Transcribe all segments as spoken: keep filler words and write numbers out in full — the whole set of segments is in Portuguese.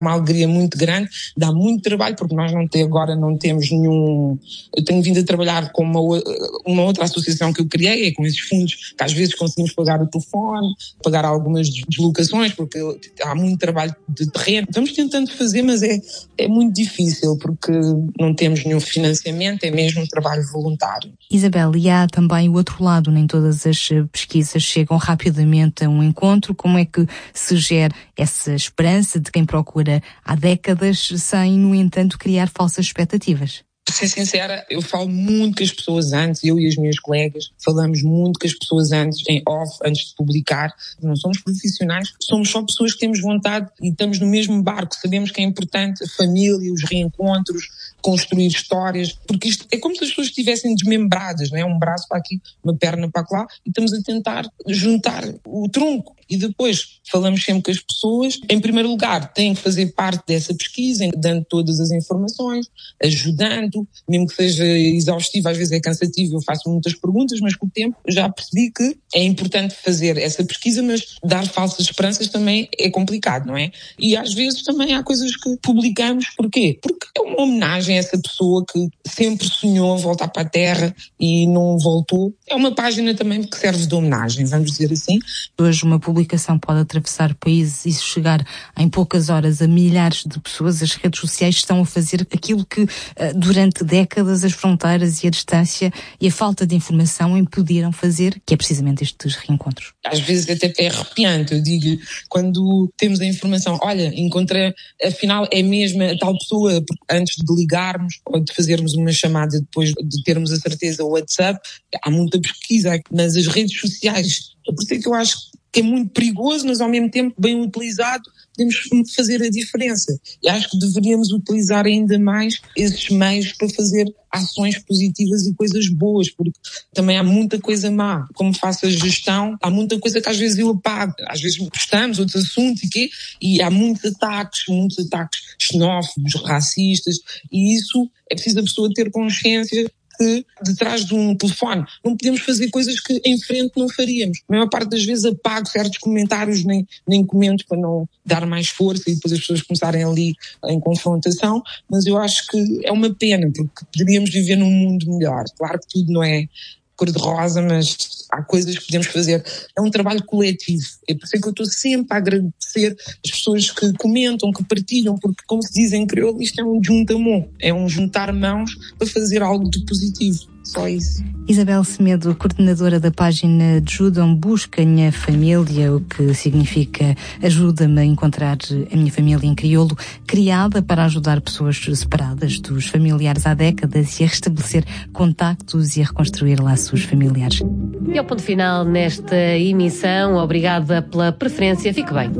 uma alegria muito grande, dá muito trabalho, porque nós não tem, agora não temos nenhum... Eu tenho vindo a trabalhar com uma, uma outra associação que eu criei, é com esses fundos que às vezes conseguimos pagar o telefone, pagar algumas deslocações, porque há muito trabalho de terreno. Estamos tentando fazer, mas é, é muito difícil, porque não temos nenhum financiamento, é mesmo um trabalho voluntário. Isabel, e há também o outro lado, nem todas as pesquisas chegam rapidamente a um encontro. Como é que se gera essa esperança de quem procura há décadas, sem, no entanto, criar falsas expectativas? Para ser sincera, eu falo muito com as pessoas antes, eu e as minhas colegas, falamos muito com as pessoas antes, em off, antes de publicar. Não somos profissionais, somos só pessoas que temos vontade e estamos no mesmo barco. Sabemos que é importante a família, os reencontros, construir histórias, porque isto é como se as pessoas estivessem desmembradas, não é? Um braço para aqui, uma perna para lá, e estamos a tentar juntar o tronco. E depois falamos sempre com as pessoas. Em primeiro lugar, têm que fazer parte dessa pesquisa, dando todas as informações, ajudando, mesmo que seja exaustivo, às vezes é cansativo, eu faço muitas perguntas, mas com o tempo já percebi que é importante fazer essa pesquisa, mas dar falsas esperanças também é complicado, não é? E às vezes também há coisas que publicamos, porquê? Porque é uma homenagem a essa pessoa que sempre sonhou voltar para a Terra e não voltou. É uma página também que serve de homenagem, vamos dizer assim. Hoje uma publicação pode atravessar países e chegar em poucas horas a milhares de pessoas. As redes sociais estão a fazer aquilo que durante décadas as fronteiras e a distância e a falta de informação impediram fazer, que é precisamente estes reencontros. Às vezes até é arrepiante, eu digo, quando temos a informação, olha, encontrei, afinal é mesmo a tal pessoa, antes de ligarmos ou de fazermos uma chamada depois de termos a certeza, o WhatsApp, há muita pesquisa, mas as redes sociais, é por isso que eu acho que é muito perigoso, mas ao mesmo tempo bem utilizado, podemos fazer a diferença. E acho que deveríamos utilizar ainda mais esses meios para fazer ações positivas e coisas boas, porque também há muita coisa má. Como faço a gestão, há muita coisa que às vezes eu apago. Às vezes postamos outros assuntos e quê, e há muitos ataques, muitos ataques xenófobos, racistas, e isso é preciso a pessoa ter consciência que detrás de um telefone não podemos fazer coisas que em frente não faríamos. A maior parte das vezes apago certos comentários, nem, nem comento para não dar mais força e depois as pessoas começarem ali em confrontação, mas eu acho que é uma pena, porque poderíamos viver num mundo melhor. Claro que tudo não é cor-de-rosa, mas há coisas que podemos fazer. É um trabalho coletivo. É por isso que eu estou sempre a agradecer as pessoas que comentam, que partilham, porque, como se diz em crioulo, isto é um juntamão, é um juntar mãos para fazer algo de positivo. Só isso. Isabel Semedo, coordenadora da página de Ajudam Busca Minha Família, o que significa ajuda-me a encontrar a minha família em crioulo, criada para ajudar pessoas separadas dos familiares há décadas e a restabelecer contactos e a reconstruir laços familiares. E ao ponto final nesta emissão, obrigada pela preferência, fique bem.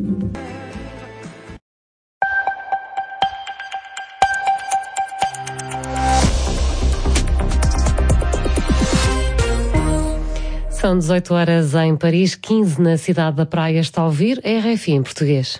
São dezoito horas em Paris, quinze na cidade da Praia. Está a ouvir R F I em português.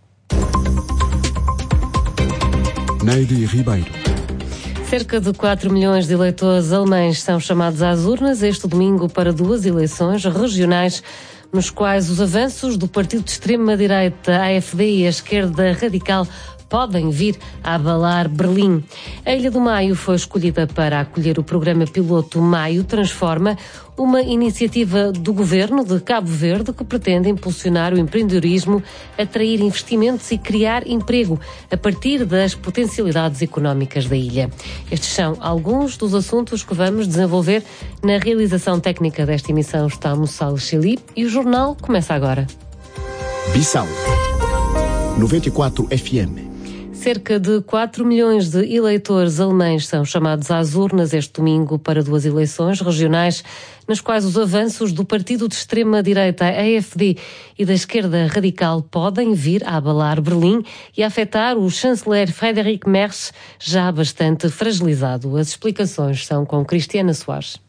Neide Ribeiro. Cerca de quatro milhões de eleitores alemães são chamados às urnas este domingo para duas eleições regionais, nos quais os avanços do partido de extrema-direita A F D e a esquerda radical podem vir a abalar Berlim. A Ilha do Maio foi escolhida para acolher o programa piloto Maio Transforma, uma iniciativa do governo de Cabo Verde que pretende impulsionar o empreendedorismo, atrair investimentos e criar emprego a partir das potencialidades económicas da ilha. Estes são alguns dos assuntos que vamos desenvolver na realização técnica desta emissão. Está Moçal Chili e o jornal começa agora. Bissau noventa e quatro F M. Cerca de quatro milhões de eleitores alemães são chamados às urnas este domingo para duas eleições regionais, nas quais os avanços do partido de extrema-direita A F D e da esquerda radical podem vir a abalar Berlim e a afetar o chanceler Friedrich Merz, já bastante fragilizado. As explicações são com Cristiana Soares.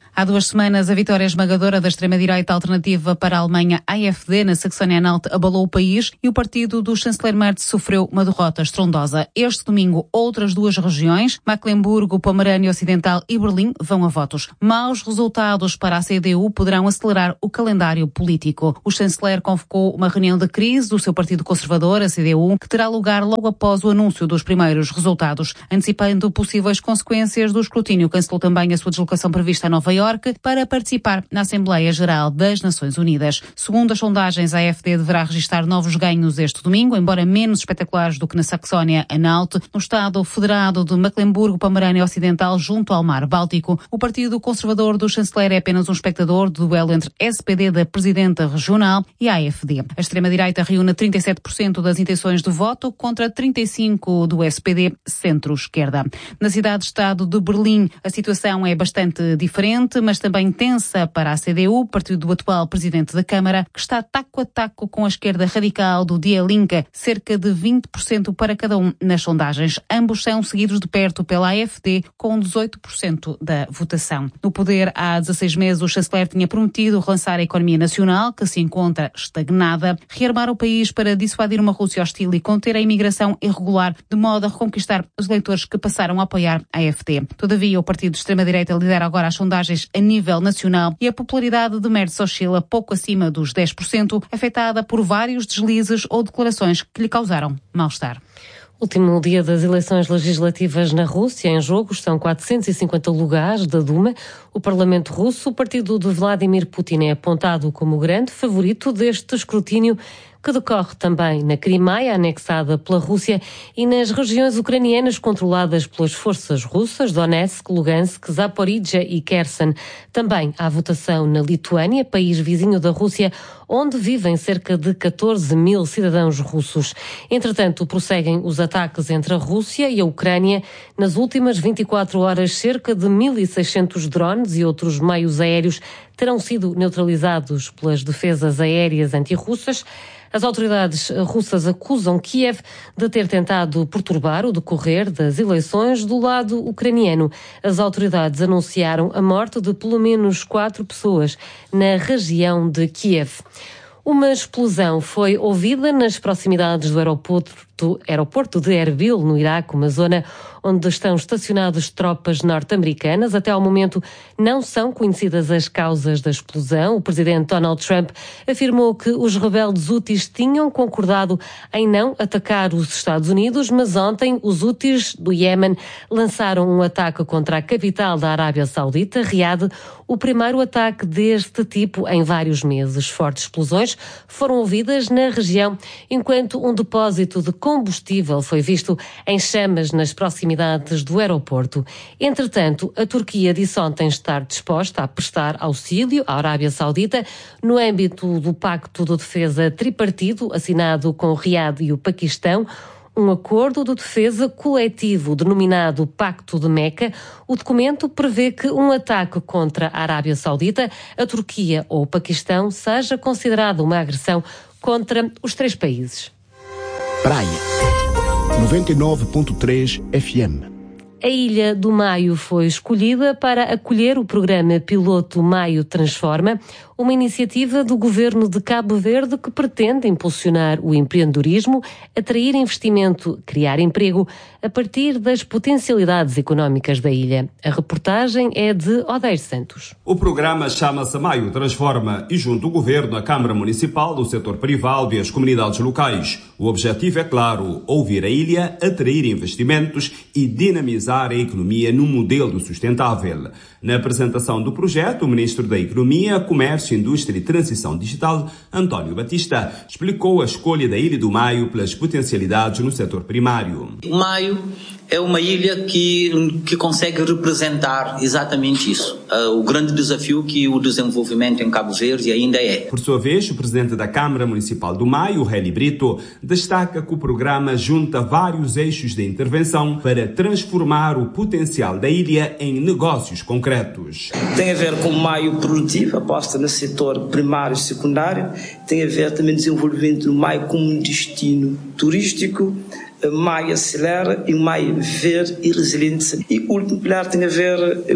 Há duas semanas, a vitória esmagadora da extrema-direita alternativa para a Alemanha, A F D, na Saxónia-Anhalt, abalou o país e o partido do chanceler Merz sofreu uma derrota estrondosa. Este domingo, outras duas regiões, Mecklemburgo, Pomerânia Ocidental e Berlim, vão a votos. Maus resultados para a C D U poderão acelerar o calendário político. O chanceler convocou uma reunião de crise do seu partido conservador, a C D U, que terá lugar logo após o anúncio dos primeiros resultados. Antecipando possíveis consequências do escrutínio, cancelou também a sua deslocação prevista a Nova Iorque para participar na Assembleia Geral das Nações Unidas. Segundo as sondagens, a A F D deverá registrar novos ganhos este domingo, embora menos espetaculares do que na Saxónia-Anhalt, no Estado Federado de Mecklemburgo-Pomerânia Ocidental, junto ao Mar Báltico. O partido conservador do chanceler é apenas um espectador do duelo entre S P D da presidenta regional e a AfD. A extrema-direita reúne trinta e sete por cento das intenções de voto contra trinta e cinco por cento do S P D centro-esquerda. Na cidade-estado de Berlim, a situação é bastante diferente, mas também tensa para a C D U, partido do atual presidente da Câmara, que está taco a taco com a esquerda radical do Die Linke, cerca de vinte por cento para cada um nas sondagens. Ambos são seguidos de perto pela A F D, com dezoito por cento da votação. No poder há dezasseis meses, o chanceler tinha prometido relançar a economia nacional, que se encontra estagnada, rearmar o país para dissuadir uma Rússia hostil e conter a imigração irregular, de modo a reconquistar os eleitores que passaram a apoiar a A F D. Todavia, o partido de extrema-direita lidera agora as sondagens a nível nacional e a popularidade de Merz oscila pouco acima dos dez por cento, afetada por vários deslizes ou declarações que lhe causaram mal-estar. Último dia das eleições legislativas na Rússia. Em jogo estão quatrocentos e cinquenta lugares da Duma. O Parlamento russo, o partido de Vladimir Putin, é apontado como o grande favorito deste escrutínio, que decorre também na Crimeia, anexada pela Rússia, e nas regiões ucranianas controladas pelas forças russas, Donetsk, Lugansk, Zaporizhia e Kherson. Também há votação na Lituânia, país vizinho da Rússia, onde vivem cerca de catorze mil cidadãos russos. Entretanto, prosseguem os ataques entre a Rússia e a Ucrânia. Nas últimas vinte e quatro horas, cerca de mil e seiscentos drones e outros meios aéreos terão sido neutralizados pelas defesas aéreas antirrussas. As autoridades russas acusam Kiev de ter tentado perturbar o decorrer das eleições do lado ucraniano. As autoridades anunciaram a morte de pelo menos quatro pessoas na região de Kiev. Uma explosão foi ouvida nas proximidades do aeroporto, aeroporto de Erbil, no Iraque, uma zona onde estão estacionadas tropas norte-americanas. Até ao momento não são conhecidas as causas da explosão. O presidente Donald Trump afirmou que os rebeldes Houthis tinham concordado em não atacar os Estados Unidos, mas ontem os Houthis do Iémen lançaram um ataque contra a capital da Arábia Saudita, Riad, o primeiro ataque deste tipo em vários meses. Fortes explosões foram ouvidas na região, enquanto um depósito de combustível foi visto em chamas nas proximidades do aeroporto. Entretanto, a Turquia disse ontem estar disposta a prestar auxílio à Arábia Saudita no âmbito do Pacto de Defesa Tripartido, assinado com o Riad e o Paquistão, um acordo de defesa coletivo denominado Pacto de Meca. O documento prevê que um ataque contra a Arábia Saudita, a Turquia ou o Paquistão seja considerado uma agressão contra os três países. Praia noventa e nove ponto três F M. A Ilha do Maio foi escolhida para acolher o programa piloto Maio Transforma, uma iniciativa do governo de Cabo Verde que pretende impulsionar o empreendedorismo, atrair investimento, criar emprego a partir das potencialidades económicas da ilha. A reportagem é de Odeir Santos. O programa chama-se Maio Transforma e junto o governo, a Câmara Municipal, o setor privado e as comunidades locais. O objetivo é claro, ouvir a ilha, atrair investimentos e dinamizar a economia num modelo sustentável. Na apresentação do projeto, o Ministro da Economia, Comércio, Indústria e Transição Digital, António Batista, explicou a escolha da Ilha do Maio pelas potencialidades no setor primário. O Maio é uma ilha que, que consegue representar exatamente isso. Uh, o grande desafio que o desenvolvimento em Cabo Verde ainda é. Por sua vez, o presidente da Câmara Municipal do Maio, Heli Brito, destaca que o programa junta vários eixos de intervenção para transformar o potencial da ilha em negócios concretos. Tem a ver com o Maio produtivo, aposta no setor primário e secundário, tem a ver também com o desenvolvimento do Maio como um destino turístico. Maio acelera e Maio verde e resiliente. E o último pilar tem a ver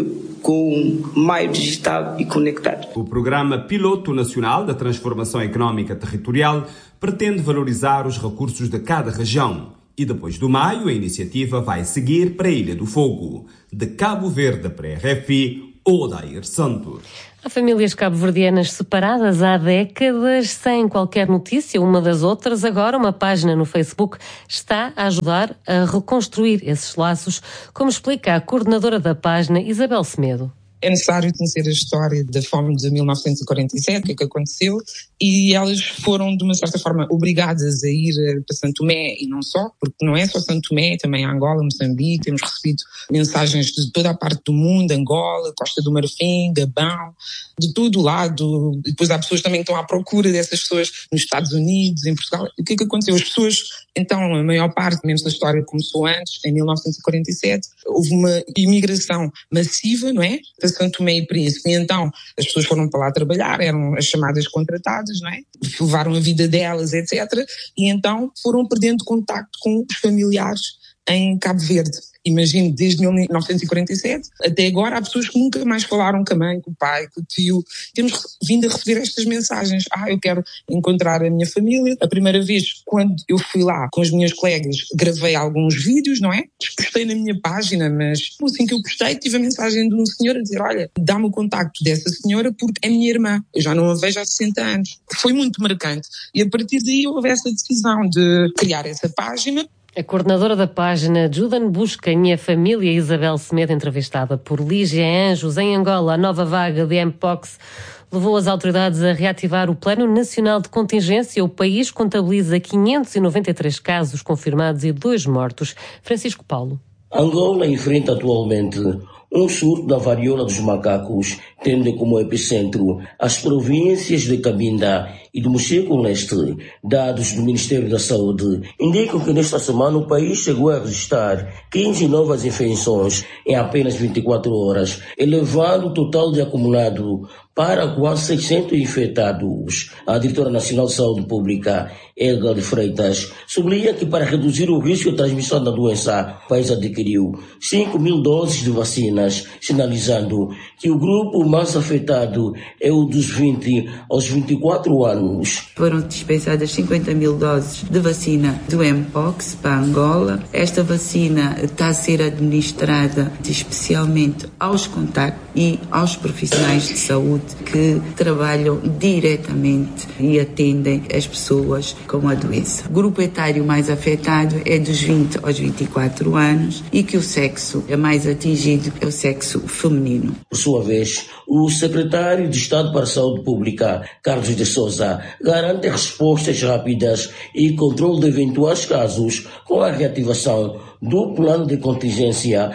com um meio digital e conectado. O Programa Piloto Nacional da Transformação Económica Territorial pretende valorizar os recursos de cada região. E depois do maio, a iniciativa vai seguir para a Ilha do Fogo. De Cabo Verde para a R F I, Odair Santos. Há famílias cabo-verdianas separadas há décadas, sem qualquer notícia uma das outras. Agora, uma página no Facebook está a ajudar a reconstruir esses laços, como explica a coordenadora da página, Isabel Semedo. É necessário conhecer a história da fome de mil novecentos e quarenta e sete, o que é que aconteceu, e elas foram, de uma certa forma, obrigadas a ir para Santo Tomé, e não só, porque não é só Santo Tomé, também Angola, Moçambique, temos recebido mensagens de toda a parte do mundo, Angola, Costa do Marfim, Gabão, de todo o lado, e depois há pessoas também que estão à procura dessas pessoas nos Estados Unidos, em Portugal. E o que é que aconteceu? As pessoas, então, a maior parte, menos da história começou antes, em mil novecentos e quarenta e sete, houve uma imigração massiva, não é? Para Santo Tomé e Príncipe, e então as pessoas foram para lá trabalhar, eram as chamadas contratadas, não é? Levaram a vida delas, etcétera. E então foram perdendo contacto com os familiares em Cabo Verde. Imagino, desde mil novecentos e quarenta e sete até agora há pessoas que nunca mais falaram com a mãe, com o pai, com o tio. Temos vindo a receber estas mensagens. Ah, eu quero encontrar a minha família. A primeira vez, quando eu fui lá com as minhas colegas, gravei alguns vídeos, não é? Postei na minha página, mas assim que eu postei, tive a mensagem de um senhor a dizer, olha, dá-me o contacto dessa senhora porque é minha irmã. Eu já não a vejo há sessenta anos. Foi muito marcante. E a partir daí houve essa decisão de criar essa página. A coordenadora da página Judan Busquem e a família Isabel Semedo, entrevistada por Lígia Anjos. Em Angola, a nova vaga de Mpox levou as autoridades a reativar o Plano Nacional de Contingência. O país contabiliza quinhentos e noventa e três casos confirmados e dois mortos. Francisco Paulo. Angola enfrenta atualmente um surto da varíola dos macacos, tendo como epicentro as províncias de Cabinda e do Mochico-Leste. Dados do Ministério da Saúde indicam que nesta semana o país chegou a registrar quinze novas infecções em apenas vinte e quatro horas, elevando o total de acumulado para quase seiscentos infectados. A diretora nacional de saúde pública, Edgar de Freitas, sublinha que para reduzir o risco de transmissão da doença, o país adquiriu cinco mil doses de vacinas, sinalizando que o grupo mais afetado é o dos vinte aos vinte e quatro anos. Foram dispensadas cinquenta mil doses de vacina do Mpox para Angola. Esta vacina está a ser administrada especialmente aos contactos e aos profissionais de saúde que trabalham diretamente e atendem as pessoas com a doença. O grupo etário mais afetado é dos vinte aos vinte e quatro anos e que o sexo é mais atingido é o sexo feminino. Por sua vez, o secretário de Estado para a Saúde Pública, Carlos de Sousa, garante respostas rápidas e controle de eventuais casos com a reativação do plano de contingência.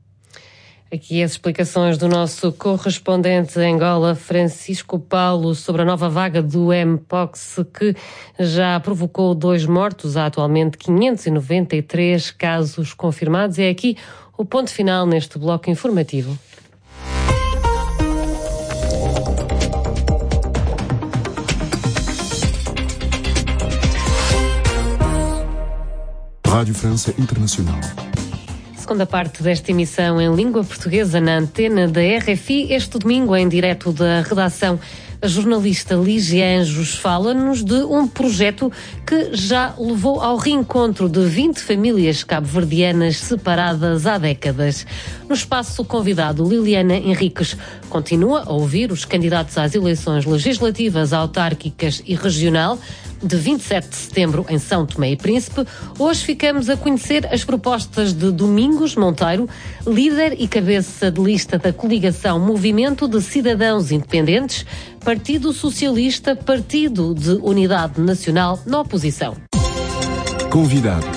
Aqui as explicações do nosso correspondente em Angola, Francisco Paulo, sobre a nova vaga do Mpox, que já provocou dois mortos. Há atualmente quinhentos e noventa e três casos confirmados. É aqui o ponto final neste bloco informativo. Rádio França Internacional. Segunda parte desta emissão em língua portuguesa na antena da R F I. Este domingo, em direto da redação, a jornalista Lígia Anjos fala-nos de um projeto que já levou ao reencontro de vinte famílias cabo-verdianas separadas há décadas. No espaço convidado, Liliana Henriques continua a ouvir os candidatos às eleições legislativas, autárquicas e regional de vinte e sete de setembro em São Tomé e Príncipe. Hoje ficamos a conhecer as propostas de Domingos Monteiro, líder e cabeça de lista da coligação Movimento de Cidadãos Independentes, Partido Socialista, Partido de Unidade Nacional na oposição. Convidado.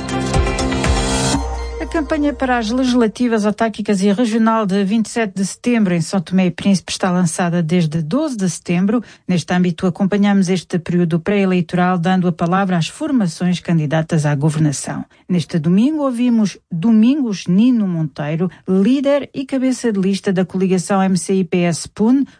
A campanha para as legislativas autárquicas e regional de vinte e sete de setembro em São Tomé e Príncipe está lançada desde doze de setembro. Neste âmbito, acompanhamos este período pré-eleitoral dando a palavra às formações candidatas à governação. Neste domingo, ouvimos Domingos Nino Monteiro, líder e cabeça de lista da coligação M C I P S-P U N,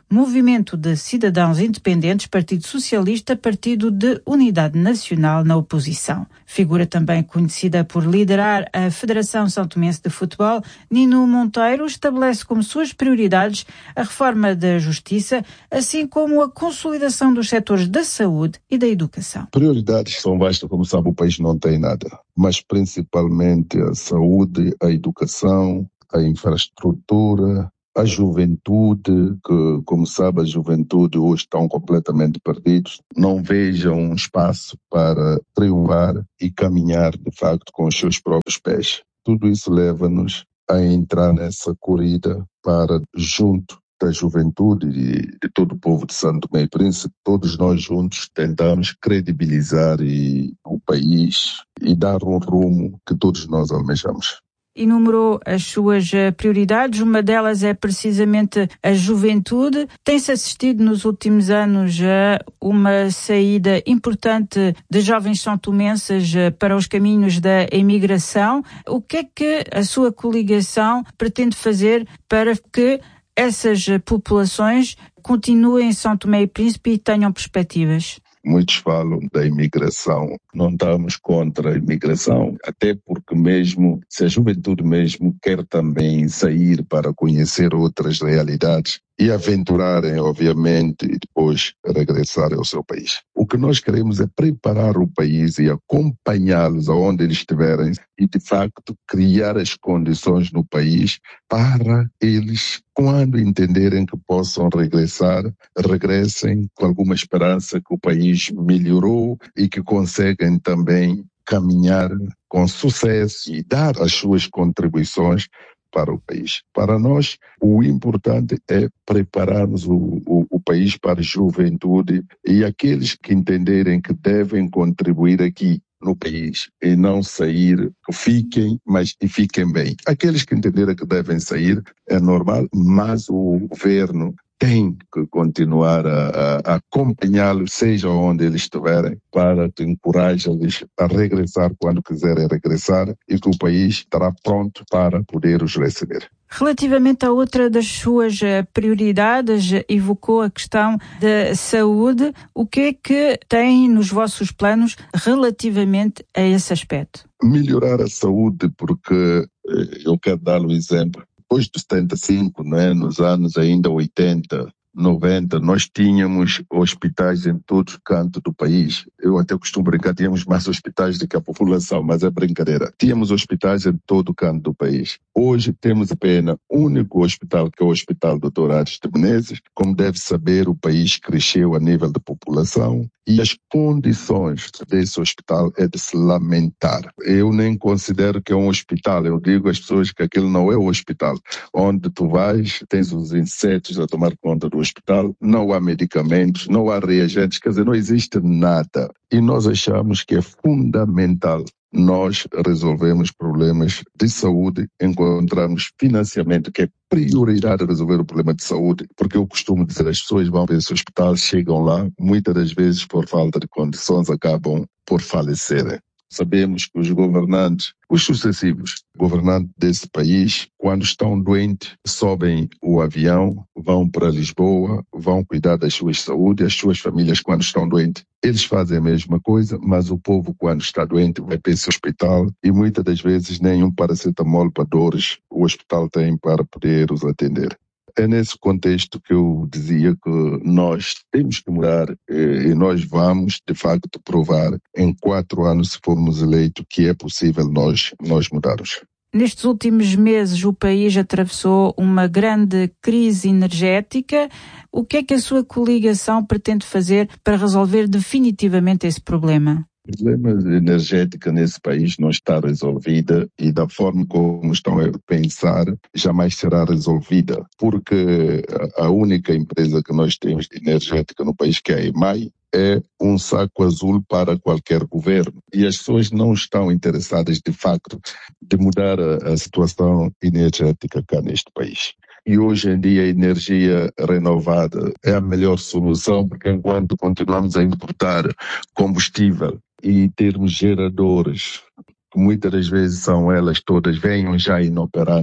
Movimento de Cidadãos Independentes, Partido Socialista, Partido de Unidade Nacional na oposição. Figura também conhecida por liderar a Federação São Tomense de Futebol, Nino Monteiro estabelece como suas prioridades a reforma da justiça, assim como a consolidação dos setores da saúde e da educação. Prioridades são vastas, como sabe, o país não tem nada, mas principalmente a saúde, a educação, a infraestrutura, a juventude, que, como sabe, a juventude hoje estão completamente perdidos, não vejam um espaço para triunfar e caminhar, de facto, com os seus próprios pés. Tudo isso leva-nos a entrar nessa corrida para, junto da juventude e de todo o povo de São Tomé e Príncipe, todos nós juntos tentamos credibilizar e, o país e dar um rumo que todos nós almejamos. Enumerou as suas prioridades, uma delas é precisamente a juventude. Tem-se assistido nos últimos anos a uma saída importante de jovens são-tomenses para os caminhos da imigração. O que é que a sua coligação pretende fazer para que essas populações continuem em São Tomé e Príncipe e tenham perspectivas? Muitos falam da imigração, não estamos contra a imigração, até porque mesmo, se a juventude mesmo quer também sair para conhecer outras realidades e aventurarem, obviamente, e depois regressarem ao seu país. O que nós queremos é preparar o país e acompanhá-los aonde eles estiverem e, de facto, criar as condições no país para eles, quando entenderem que possam regressar, regressem com alguma esperança que o país melhorou e que conseguem também caminhar com sucesso e dar as suas contribuições para o país. Para nós, o importante é prepararmos o, o, o país para a juventude e aqueles que entenderem que devem contribuir aqui no país e não sair, fiquem, mas e fiquem bem. Aqueles que entenderem que devem sair é normal, mas o governo tem que continuar a, a acompanhá-los, seja onde eles estiverem, para encorajá-los a regressar quando quiserem regressar e que o país estará pronto para poder os receber. Relativamente a outra das suas prioridades, evocou a questão da saúde. O que é que tem nos vossos planos relativamente a esse aspecto? Melhorar a saúde, porque eu quero dar um exemplo. Depois de setenta e cinco, né, nos anos ainda oitenta, noventa, nós tínhamos hospitais em todo canto do país. Eu até costumo brincar, tínhamos mais hospitais do que a população, mas é brincadeira. Tínhamos hospitais em todo canto do país. Hoje temos apenas um único hospital, que é o Hospital doutor Aires de Menezes. Como deve saber, o país cresceu a nível de população e as condições desse hospital é de se lamentar. Eu nem considero que é um hospital, eu digo às pessoas que aquilo não é um hospital. Onde tu vais, tens os insetos a tomar conta do hospital, não há medicamentos, não há reagentes, quer dizer, não existe nada. E nós achamos que é fundamental nós resolvemos problemas de saúde, encontramos financiamento, que é prioridade resolver o problema de saúde, porque eu costumo dizer, as pessoas vão para esse hospital, chegam lá, muitas das vezes por falta de condições acabam por falecerem. Sabemos que os governantes, os sucessivos governantes desse país, quando estão doentes, sobem o avião, vão para Lisboa, vão cuidar das suas saúdes, as suas famílias quando estão doentes. Eles fazem a mesma coisa, mas o povo quando está doente vai para esse hospital e muitas das vezes nenhum paracetamol para dores o hospital tem para poder os atender. É nesse contexto que eu dizia que nós temos que mudar e nós vamos, de facto, provar em quatro anos, se formos eleitos, que é possível nós, nós mudarmos. Nestes últimos meses, o país atravessou uma grande crise energética. O que é que a sua coligação pretende fazer para resolver definitivamente esse problema? O problema energético nesse país não está resolvida e da forma como estão a pensar jamais será resolvida, porque a única empresa que nós temos de energética no país, que é a EMAI, é um saco azul para qualquer governo. E as pessoas não estão interessadas, de facto, de mudar a, a situação energética cá neste país. E hoje em dia a energia renovada é a melhor solução, porque enquanto continuamos a importar combustível e termos geradores, que muitas das vezes são elas todas, venham já inoperantes,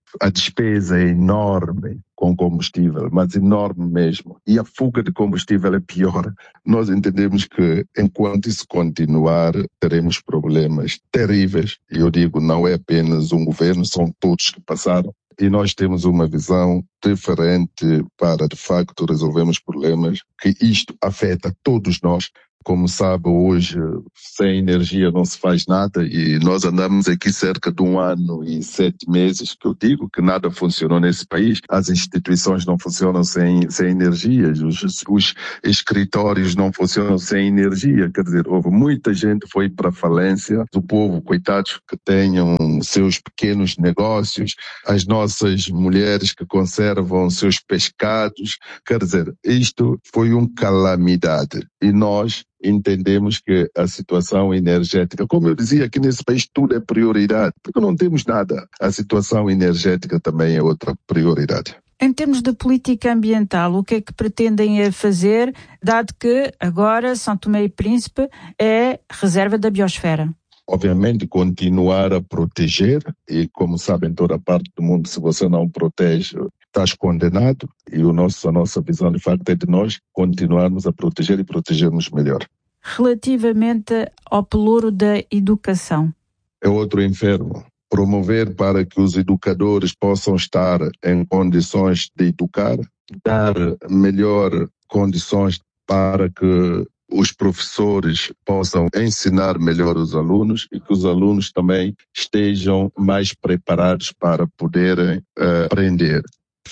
a despesa é enorme com combustível, mas enorme mesmo. E a fuga de combustível é pior. Nós entendemos que, enquanto isso continuar, teremos problemas terríveis. E eu digo, não é apenas um governo, são todos que passaram. E nós temos uma visão diferente para, de facto, resolvermos problemas que isto afeta todos nós. Como sabe, hoje, sem energia não se faz nada e nós andamos aqui cerca de um ano e sete meses, que eu digo que nada funcionou nesse país. As instituições não funcionam sem, sem energia, os, os escritórios não funcionam sem energia. Quer dizer, houve muita gente que foi para a falência, o povo, coitados, que tenham seus pequenos negócios, as nossas mulheres que conservam seus pescados. Quer dizer, isto foi uma calamidade e nós entendemos que a situação energética, como eu dizia, aqui nesse país tudo é prioridade, porque não temos nada. A situação energética também é outra prioridade. Em termos de política ambiental, o que é que pretendem fazer, dado que agora São Tomé e Príncipe é reserva da biosfera? Obviamente continuar a proteger e, como sabem, toda parte do mundo, se você não protege, estás condenado, e o nosso, a nossa visão de facto é de nós continuarmos a proteger e protegermos melhor. Relativamente ao pelouro da educação. É outro inferno. Promover para que os educadores possam estar em condições de educar, dar melhor condições para que os professores possam ensinar melhor os alunos e que os alunos também estejam mais preparados para poderem uh, aprender.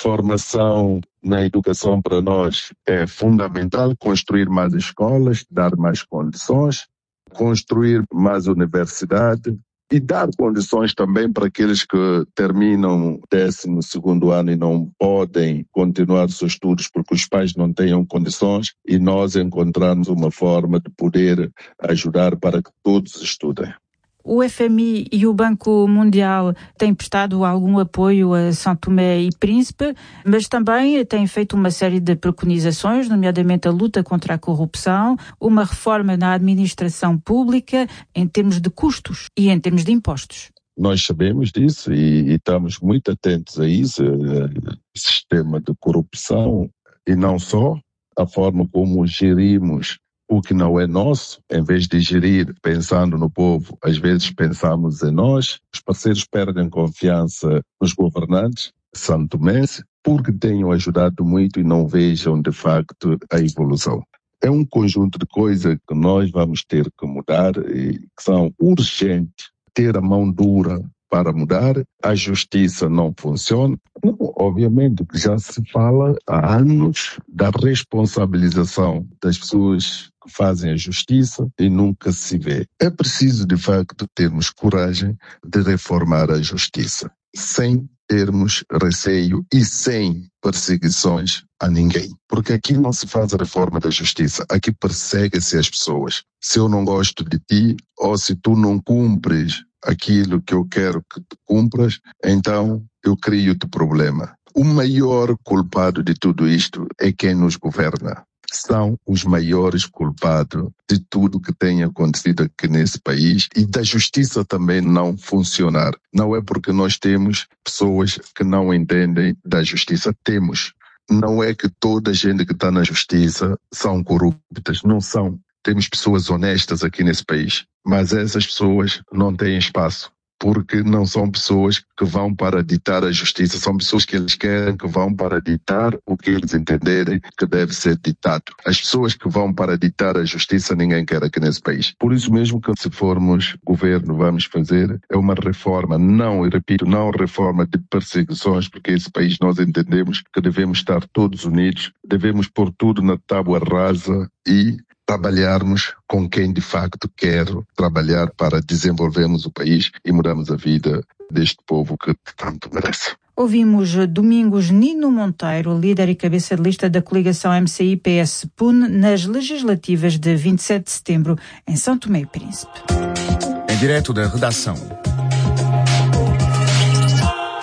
Formação na educação para nós é fundamental, construir mais escolas, dar mais condições, construir mais universidade e dar condições também para aqueles que terminam o décimo segundo ano e não podem continuar seus estudos porque os pais não tenham condições e nós encontrarmos uma forma de poder ajudar para que todos estudem. O F M I e o Banco Mundial têm prestado algum apoio a São Tomé e Príncipe, mas também têm feito uma série de preconizações, nomeadamente a luta contra a corrupção, uma reforma na administração pública em termos de custos e em termos de impostos. Nós sabemos disso e, e estamos muito atentos a isso, o sistema de corrupção e não só, a forma como gerimos o que não é nosso, em vez de gerir pensando no povo, às vezes pensamos em nós. Os parceiros perdem confiança nos governantes santomenses porque tenham ajudado muito e não vejam de facto a evolução. É um conjunto de coisas que nós vamos ter que mudar e que são urgentes. Ter a mão dura para mudar, a justiça não funciona. Não, obviamente que já se fala há anos da responsabilização das pessoas que fazem a justiça e nunca se vê. É preciso, de facto, termos coragem de reformar a justiça, sem termos receio e sem perseguições a ninguém. Porque aqui não se faz a reforma da justiça, aqui persegue-se as pessoas. Se eu não gosto de ti, ou se tu não cumpres aquilo que eu quero que tu cumpras, então eu crio-te problema. O maior culpado de tudo isto é quem nos governa. São os maiores culpados de tudo que tem acontecido aqui nesse país e da justiça também não funcionar. Não é porque nós temos pessoas que não entendem da justiça. Temos. Não é que toda a gente que está na justiça são corruptas. Não são. Temos pessoas honestas aqui nesse país. Mas essas pessoas não têm espaço, porque não são pessoas que vão para ditar a justiça, são pessoas que eles querem que vão para ditar o que eles entenderem que deve ser ditado. As pessoas que vão para ditar a justiça ninguém quer aqui nesse país. Por isso mesmo que se formos governo vamos fazer é uma reforma, não, e repito, não reforma de perseguições, porque esse país nós entendemos que devemos estar todos unidos, devemos pôr tudo na tábua rasa e trabalharmos com quem de facto quer trabalhar para desenvolvermos o país e mudarmos a vida deste povo que tanto merece. Ouvimos Domingos Nino Monteiro, líder e cabeça de lista da coligação M C I P S P U N nas legislativas de vinte e sete de setembro em São Tomé e Príncipe. Em direto da redação.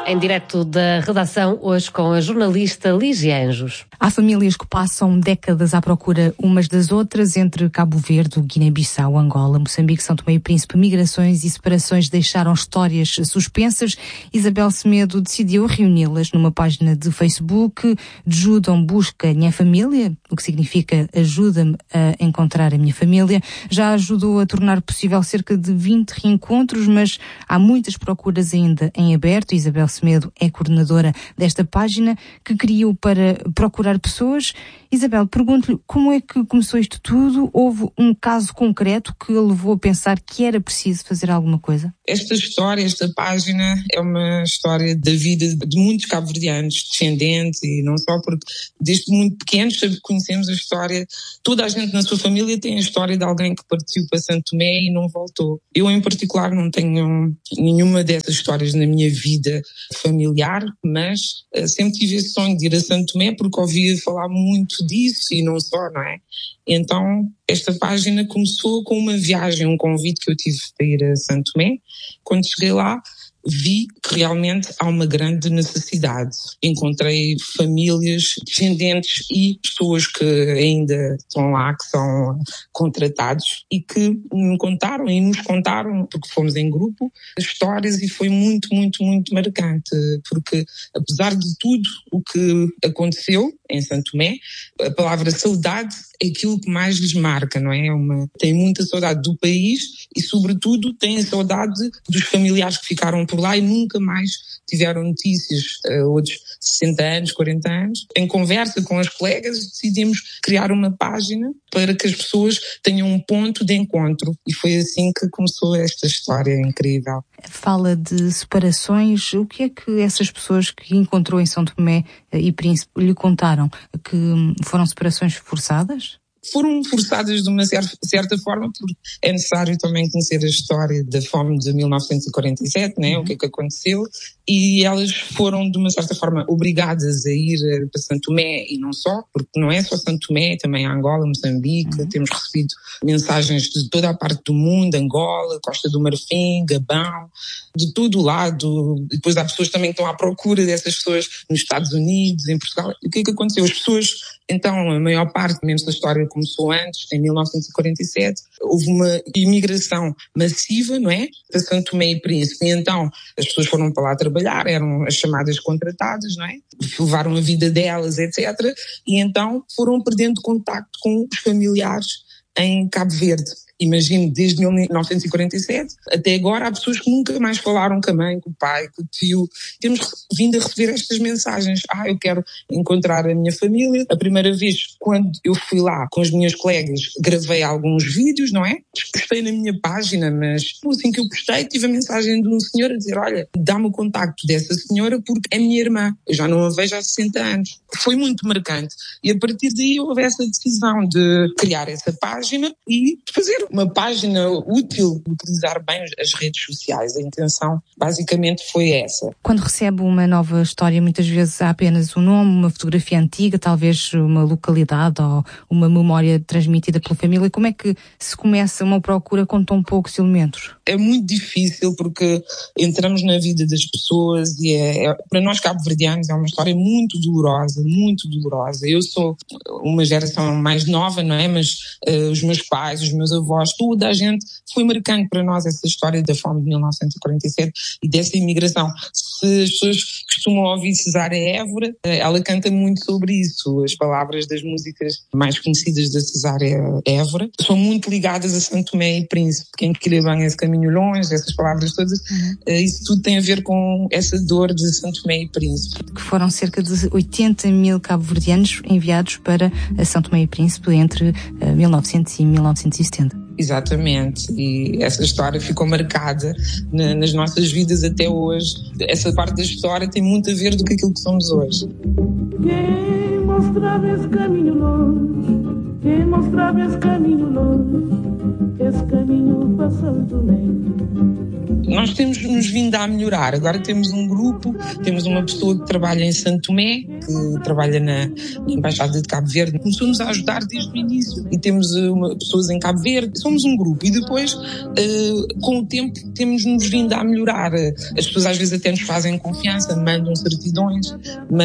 Em direto da redação, hoje com a jornalista Lígia Anjos. Há famílias que passam décadas à procura umas das outras entre Cabo Verde, Guiné-Bissau, Angola, Moçambique, São Tomé e Príncipe. Migrações e separações deixaram histórias suspensas. Isabel Semedo decidiu reuni-las numa página de Facebook. Judam busca minha família, o que significa ajuda-me a encontrar a minha família. Já ajudou a tornar possível cerca de vinte reencontros, mas há muitas procuras ainda em aberto. Isabel Semedo é coordenadora desta página que criou para procurar pessoas. Isabel, pergunto-lhe como é que começou isto tudo? Houve um caso concreto que a levou a pensar que era preciso fazer alguma coisa? Esta história, esta página é uma história da vida de muitos cabo-verdianos, descendentes, e não só, porque desde muito pequenos conhecemos a história. Toda a gente na sua família tem a história de alguém que partiu para Santo Tomé e não voltou. Eu, em particular, não tenho nenhuma dessas histórias na minha vida familiar, mas uh, sempre tive esse sonho de ir a Santo Tomé porque ouvia falar muito disso e não só, não é? Então, esta página começou com uma viagem, um convite que eu tive para ir a Santo Tomé. Quando cheguei lá, vi que realmente há uma grande necessidade. Encontrei famílias, descendentes e pessoas que ainda estão lá, que são contratados e que me contaram e nos contaram, porque fomos em grupo, histórias, e foi muito, muito, muito marcante, porque apesar de tudo o que aconteceu em Santo Tomé, a palavra saudade é aquilo que mais lhes marca, não é? Uma, tem muita saudade do país e, sobretudo, tem a saudade dos familiares que ficaram por lá e nunca mais tiveram notícias. Uh, outros sessenta anos, quarenta anos. Em conversa com as colegas, decidimos criar uma página para que as pessoas tenham um ponto de encontro. E foi assim que começou esta história incrível. Fala de separações. O que é que essas pessoas que encontrou em São Tomé e Príncipe lhe contaram? Que foram separações forçadas? Foram forçadas de uma certa forma, porque é necessário também conhecer a história da fome de mil novecentos e quarenta e sete, né? Uhum. O que é que aconteceu, e elas foram de uma certa forma obrigadas a ir para Santo Tomé, e não só, porque não é só Santo Tomé, também Angola, Moçambique. Uhum. Temos recebido mensagens de toda a parte do mundo, Angola, Costa do Marfim, Gabão, de todo o lado. E depois há pessoas também que estão à procura dessas pessoas nos Estados Unidos, em Portugal. E o que é que aconteceu? As pessoas, então, a maior parte, menos da história começou antes, em mil novecentos e quarenta e sete, houve uma imigração massiva, não é? Para Santo Tomé e Príncipe. E então, as pessoas foram para lá trabalhar, eram as chamadas contratadas, não é? Levaram a vida delas, etcétera. E então foram perdendo contacto com os familiares em Cabo Verde. Imagino, desde mil novecentos e quarenta e sete até agora, há pessoas que nunca mais falaram com a mãe, com o pai, com o tio. Temos vindo a receber estas mensagens. Ah, eu quero encontrar a minha família. A primeira vez, quando eu fui lá com as minhas colegas, gravei alguns vídeos, não é? Postei na minha página, mas assim que eu postei, tive a mensagem de um senhor a dizer: olha, dá-me o contacto dessa senhora porque é minha irmã. Eu já não a vejo há sessenta anos. Foi muito marcante. E a partir daí houve essa decisão de criar essa página e de fazer uma página útil, utilizar bem as redes sociais. A intenção basicamente foi essa. Quando recebe uma nova história, muitas vezes há apenas um nome, uma fotografia antiga, talvez uma localidade ou uma memória transmitida pela família. Como é que se começa uma procura com tão poucos elementos? É muito difícil porque entramos na vida das pessoas e é, é, para nós cabo-verdianos é uma história muito dolorosa, muito dolorosa. Eu sou uma geração mais nova, não é? Mas uh, os meus pais, os meus avós, toda a gente, foi marcante para nós essa história da fome de mil novecentos e quarenta e sete e dessa imigração. Se as pessoas costumam ouvir Cesária Évora, ela canta muito sobre isso. As palavras das músicas mais conhecidas da Cesária Évora são muito ligadas a Santo Tomé e Príncipe. Quem queria bem esse caminho longe, essas palavras todas, uhum. Isso tudo tem a ver com essa dor de Santo Tomé e Príncipe. Que foram cerca de oitenta mil cabo-verdianos enviados para São Tomé e Príncipe entre mil e novecentos e mil novecentos e setenta. Exatamente, e essa história ficou marcada na, nas nossas vidas até hoje. Essa parte da história tem muito a ver do que aquilo que somos hoje. Quem mostrava esse caminho longe, quem mostrava esse caminho longe, esse caminho para São Tomé. Nós temos nos vindo a melhorar. Agora temos um grupo, temos uma pessoa que trabalha em São Tomé, que trabalha na, na Embaixada de Cabo Verde. Começou-nos a ajudar desde o início. E temos uma, pessoas em Cabo Verde. Somos um grupo. E depois, uh, com o tempo, temos-nos vindo a melhorar. As pessoas às vezes até nos fazem confiança, mandam certidões,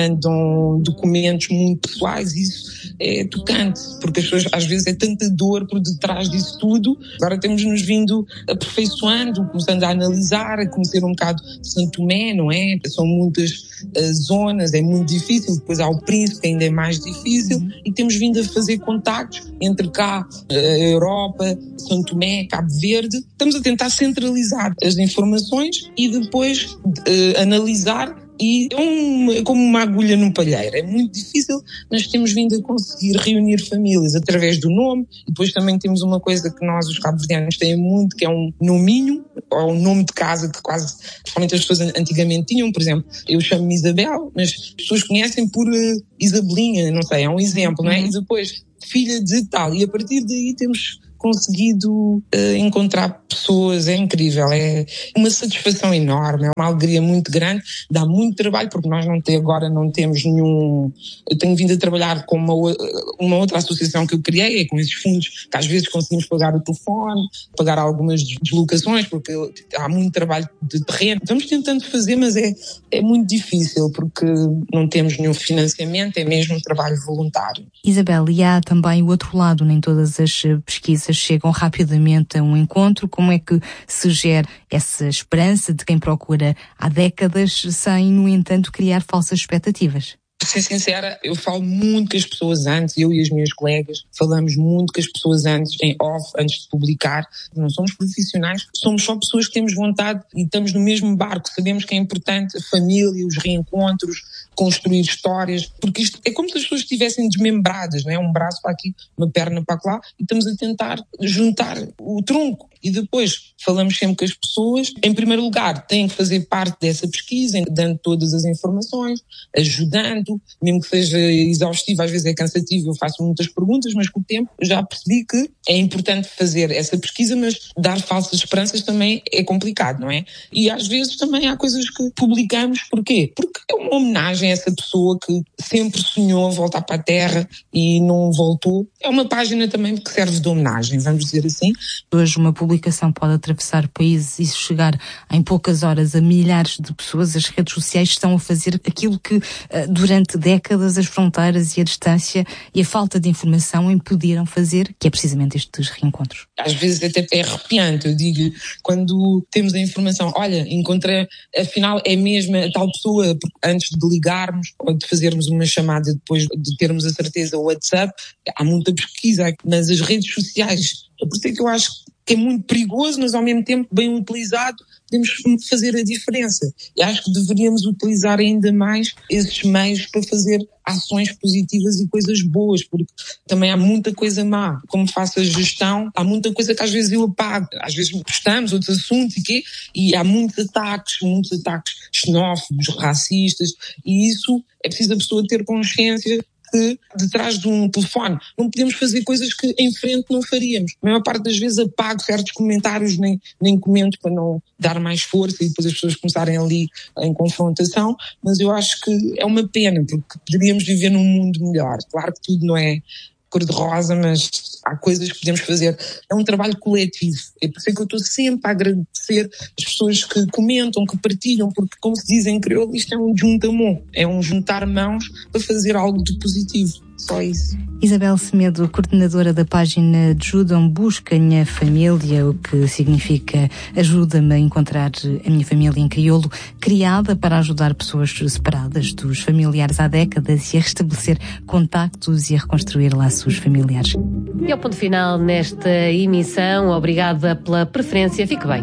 mandam documentos muito pessoais. Isso é tocante, porque as pessoas às vezes é tanta dor por detrás disso tudo. Agora temos-nos vindo aperfeiçoando, começando a analisar, a conhecer um bocado São Tomé, não é? São muitas uh, zonas, é muito difícil. Depois há o Príncipe, que ainda é mais difícil. Uhum. E temos vindo a fazer contactos entre cá, a Europa, São Tomé, Cabo Verde. Estamos a tentar centralizar as informações e depois uh, analisar. E é, um, é como uma agulha num palheiro. É muito difícil, mas temos vindo a conseguir reunir famílias através do nome. E depois também temos uma coisa que nós, os cabo-verdianos, têm muito, que é um nominho, ou um nome de casa que quase, principalmente as pessoas antigamente tinham. Por exemplo, eu chamo-me Isabel, mas as pessoas conhecem por uh, Isabelinha, não sei, é um exemplo, não é? E depois, filha de tal. E a partir daí temos conseguido uh, encontrar pessoas, é incrível, é uma satisfação enorme, é uma alegria muito grande, dá muito trabalho, porque nós não tem, agora não temos nenhum... Eu tenho vindo a trabalhar com uma, uma outra associação que eu criei, é com esses fundos que às vezes conseguimos pagar o telefone, pagar algumas deslocações, porque há muito trabalho de terreno. Estamos tentando fazer, mas é, é muito difícil, porque não temos nenhum financiamento, é mesmo um trabalho voluntário. Isabel, e há também o outro lado, nem todas as pesquisas chegam rapidamente a um encontro. Como é que se gera essa esperança de quem procura há décadas sem, no entanto, criar falsas expectativas? Para ser sincera, eu falo muito com as pessoas antes, eu e as minhas colegas, falamos muito com as pessoas antes, em off, antes de publicar. Não somos profissionais, somos só pessoas que temos vontade e estamos no mesmo barco. Sabemos que é importante a família, os reencontros, construir histórias, porque isto é como se as pessoas estivessem desmembradas, não é? Um braço para aqui, uma perna para lá, e estamos a tentar juntar o tronco. E depois falamos sempre com as pessoas. Em primeiro lugar, têm que fazer parte dessa pesquisa, dando todas as informações, ajudando, mesmo que seja exaustivo, às vezes é cansativo, eu faço muitas perguntas, mas com o tempo já percebi que é importante fazer essa pesquisa, mas dar falsas esperanças também é complicado, não é? E às vezes também há coisas que publicamos, porquê? Porque é uma homenagem a essa pessoa que sempre sonhou voltar para a Terra e não voltou. É uma página também que serve de homenagem, vamos dizer assim. Hoje uma publicação pode atravessar países e chegar em poucas horas a milhares de pessoas. As redes sociais estão a fazer aquilo que durante décadas as fronteiras e a distância e a falta de informação impediram fazer, que é precisamente estes reencontros. Às vezes até é arrepiante, eu digo, quando temos a informação, olha, encontrei, afinal é mesmo a tal pessoa, antes de ligarmos ou de fazermos uma chamada, depois de termos a certeza, o WhatsApp, há muita pesquisa, mas as redes sociais, é por isso que eu acho que é muito perigoso, mas ao mesmo tempo bem utilizado, podemos fazer a diferença. E acho que deveríamos utilizar ainda mais esses meios para fazer ações positivas e coisas boas, porque também há muita coisa má. Como faço a gestão, há muita coisa que às vezes eu apago. Às vezes postamos outros assuntos e quê? E há muitos ataques, muitos ataques xenófobos, racistas, e isso é preciso a pessoa ter consciência que detrás de um telefone não podemos fazer coisas que em frente não faríamos. A maior parte das vezes apago certos comentários, nem, nem comento para não dar mais força e depois as pessoas começarem ali em confrontação, mas eu acho que é uma pena, porque poderíamos viver num mundo melhor. Claro que tudo não é cor-de-rosa, mas há coisas que podemos fazer. É um trabalho coletivo. É por isso que eu estou sempre a agradecer as pessoas que comentam, que partilham, porque, como se diz em crioulo, isto é um juntamão, é um juntar mãos para fazer algo de positivo. Só isso. Isabel Semedo, coordenadora da página Ajudam Busca Minha Família, o que significa ajuda-me a encontrar a minha família em crioulo, criada para ajudar pessoas separadas dos familiares há décadas e a restabelecer contactos e a reconstruir laços familiares. E ao ponto final nesta emissão, obrigada pela preferência, fique bem.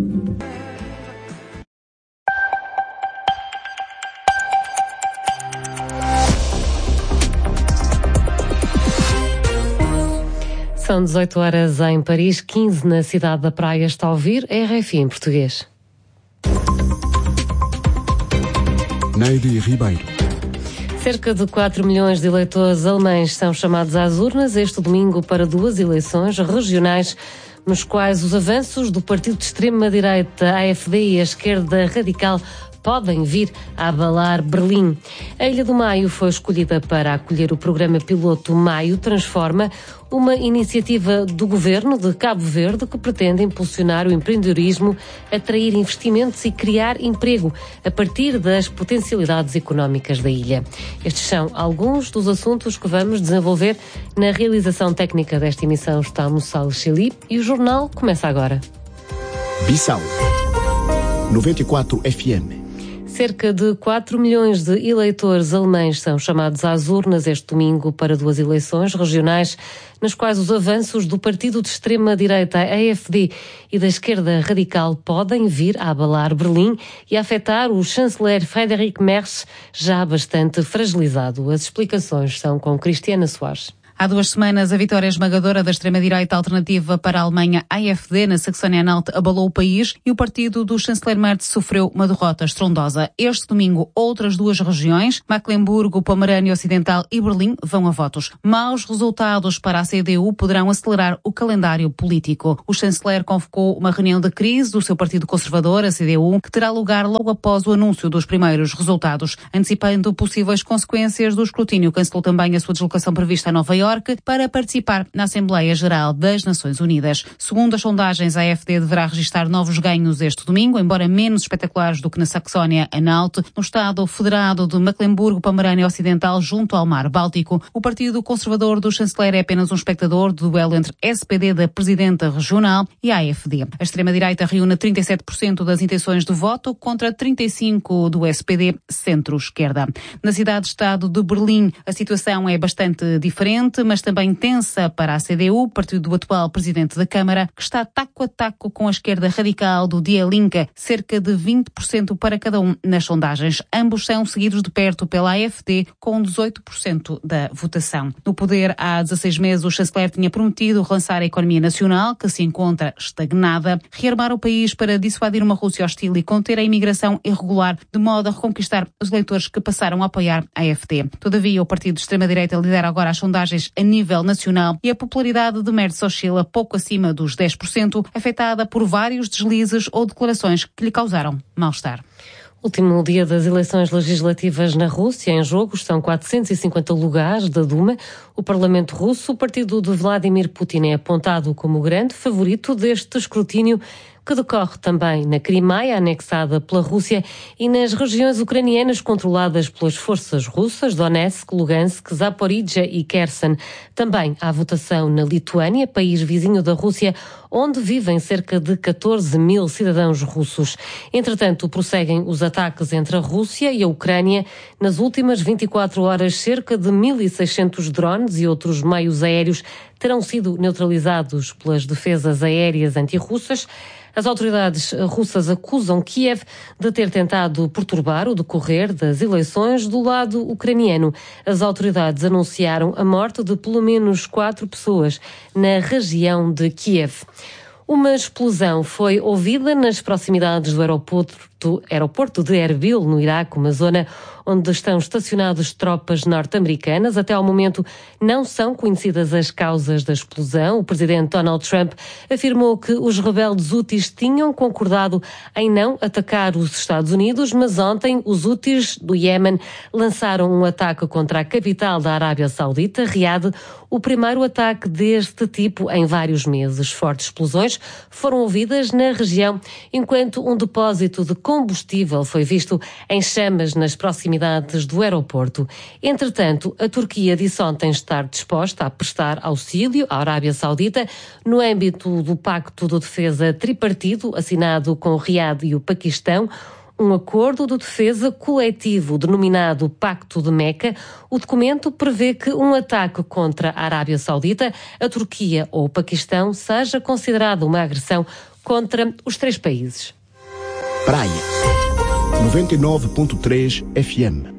São dezoito horas em Paris, quinze na cidade da Praia. Está a ouvir a R F I em português. Neide Ribeiro. Cerca de quatro milhões de eleitores alemães são chamados às urnas este domingo para duas eleições regionais, nos quais os avanços do partido de extrema-direita A F D e a esquerda radical podem vir a abalar Berlim. A Ilha do Maio foi escolhida para acolher o programa piloto Maio Transforma, uma iniciativa do governo de Cabo Verde que pretende impulsionar o empreendedorismo, atrair investimentos e criar emprego a partir das potencialidades económicas da ilha. Estes são alguns dos assuntos que vamos desenvolver na realização técnica desta emissão. Está Moçal Cheli e o jornal começa agora. Bissau noventa e quatro F M. Cerca de quatro milhões de eleitores alemães são chamados às urnas este domingo para duas eleições regionais, nas quais os avanços do partido de extrema-direita A F D e da esquerda radical podem vir a abalar Berlim e a afetar o chanceler Friedrich Merz, já bastante fragilizado. As explicações são com Cristiana Soares. Há duas semanas, a vitória esmagadora da extrema-direita alternativa para a Alemanha A F D na Saxónia-Anhalt abalou o país e o partido do chanceler Merz sofreu uma derrota estrondosa. Este domingo, outras duas regiões, Mecklemburgo, Pomerânia Ocidental e Berlim, vão a votos. Maus resultados para a C D U poderão acelerar o calendário político. O chanceler convocou uma reunião de crise do seu partido conservador, a C D U, que terá lugar logo após o anúncio dos primeiros resultados. Antecipando possíveis consequências do escrutínio, cancelou também a sua deslocação prevista a Nova Iorque para participar na Assembleia Geral das Nações Unidas. Segundo as sondagens, a A F D deverá registrar novos ganhos este domingo, embora menos espetaculares do que na Saxónia-Anhalt. No Estado Federado de Mecklemburgo-Pomerânia Ocidental, junto ao Mar Báltico, o partido conservador do chanceler é apenas um espectador do duelo entre S P D da presidenta regional e a A F D. A extrema-direita reúne trinta e sete por cento das intenções de voto contra trinta e cinco por cento do S P D centro-esquerda. Na cidade-estado de Berlim, a situação é bastante diferente, mas também tensa para a C D U, partido do atual presidente da Câmara, que está taco a taco com a esquerda radical do Die Linke, cerca de vinte por cento para cada um nas sondagens. Ambos são seguidos de perto pela A F D, com dezoito por cento da votação. No poder há dezasseis meses, o chanceler tinha prometido relançar a economia nacional, que se encontra estagnada, rearmar o país para dissuadir uma Rússia hostil e conter a imigração irregular, de modo a reconquistar os eleitores que passaram a apoiar a A F D. Todavia, o partido de extrema-direita lidera agora as sondagens a nível nacional e a popularidade de Merz oscila pouco acima dos dez por cento, afetada por vários deslizes ou declarações que lhe causaram mal-estar. Último dia das eleições legislativas na Rússia. Em jogo estão quatrocentos e cinquenta lugares da Duma. O Parlamento Russo, o partido de Vladimir Putin, é apontado como o grande favorito deste escrutínio, que decorre também na Crimeia, anexada pela Rússia, e nas regiões ucranianas controladas pelas forças russas, Donetsk, Lugansk, Zaporizhia e Kherson. Também há votação na Lituânia, país vizinho da Rússia, onde vivem cerca de catorze mil cidadãos russos. Entretanto, prosseguem os ataques entre a Rússia e a Ucrânia. Nas últimas vinte e quatro horas, cerca de mil e seiscentos drones e outros meios aéreos terão sido neutralizados pelas defesas aéreas antirrussas. As autoridades russas acusam Kiev de ter tentado perturbar o decorrer das eleições do lado ucraniano. As autoridades anunciaram a morte de pelo menos quatro pessoas na região de Kiev. Uma explosão foi ouvida nas proximidades do aeroporto, aeroporto de Erbil, no Iraque, uma zona onde estão estacionadas tropas norte-americanas. Até ao momento não são conhecidas as causas da explosão. O presidente Donald Trump afirmou que os rebeldes Houthis tinham concordado em não atacar os Estados Unidos, mas ontem os Houthis do Iémen lançaram um ataque contra a capital da Arábia Saudita, Riad, o primeiro ataque deste tipo em vários meses. Fortes explosões foram ouvidas na região, enquanto um depósito de combustível foi visto em chamas nas proximidades do aeroporto. Entretanto, a Turquia disse ontem estar disposta a prestar auxílio à Arábia Saudita no âmbito do Pacto de Defesa Tripartido, assinado com o Riad e o Paquistão, um acordo de defesa coletivo denominado Pacto de Meca. O documento prevê que um ataque contra a Arábia Saudita, a Turquia ou o Paquistão seja considerado uma agressão contra os três países. Praia noventa e nove ponto três F M.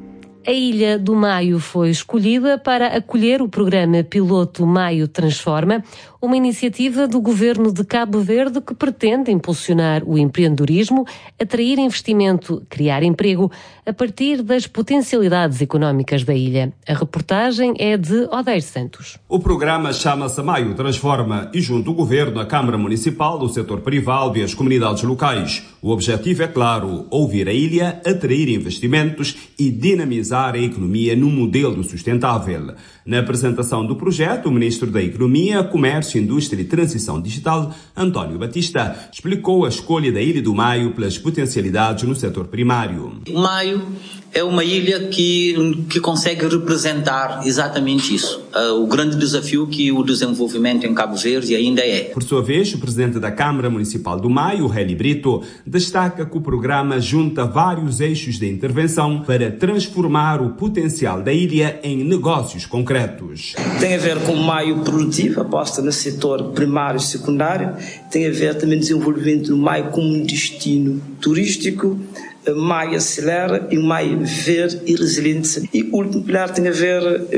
A Ilha do Maio foi escolhida para acolher o programa piloto Maio Transforma, uma iniciativa do governo de Cabo Verde que pretende impulsionar o empreendedorismo, atrair investimento, criar emprego, a partir das potencialidades económicas da ilha. A reportagem é de Odeir Santos. O programa chama-se Maio Transforma e junto o governo, a Câmara Municipal, o setor privado e as comunidades locais. O objetivo é claro, ouvir a ilha, atrair investimentos e dinamizar a economia num modelo sustentável. Na apresentação do projeto, o Ministro da Economia, Comércio, Indústria e Transição Digital, António Batista, explicou a escolha da Ilha do Maio pelas potencialidades no setor primário. O Maio é uma ilha que, que consegue representar exatamente isso. Uh, o grande desafio que o desenvolvimento em Cabo Verde ainda é. Por sua vez, o presidente da Câmara Municipal do Maio, Heli Brito, destaca que o programa junta vários eixos de intervenção para transformar o potencial da ilha em negócios concretos. Tem a ver com o Maio produtivo, aposta no setor primário e secundário, tem a ver também com o desenvolvimento do Maio como um destino turístico, Maio acelera e Maio verde e resiliente. E o último pilar tem a ver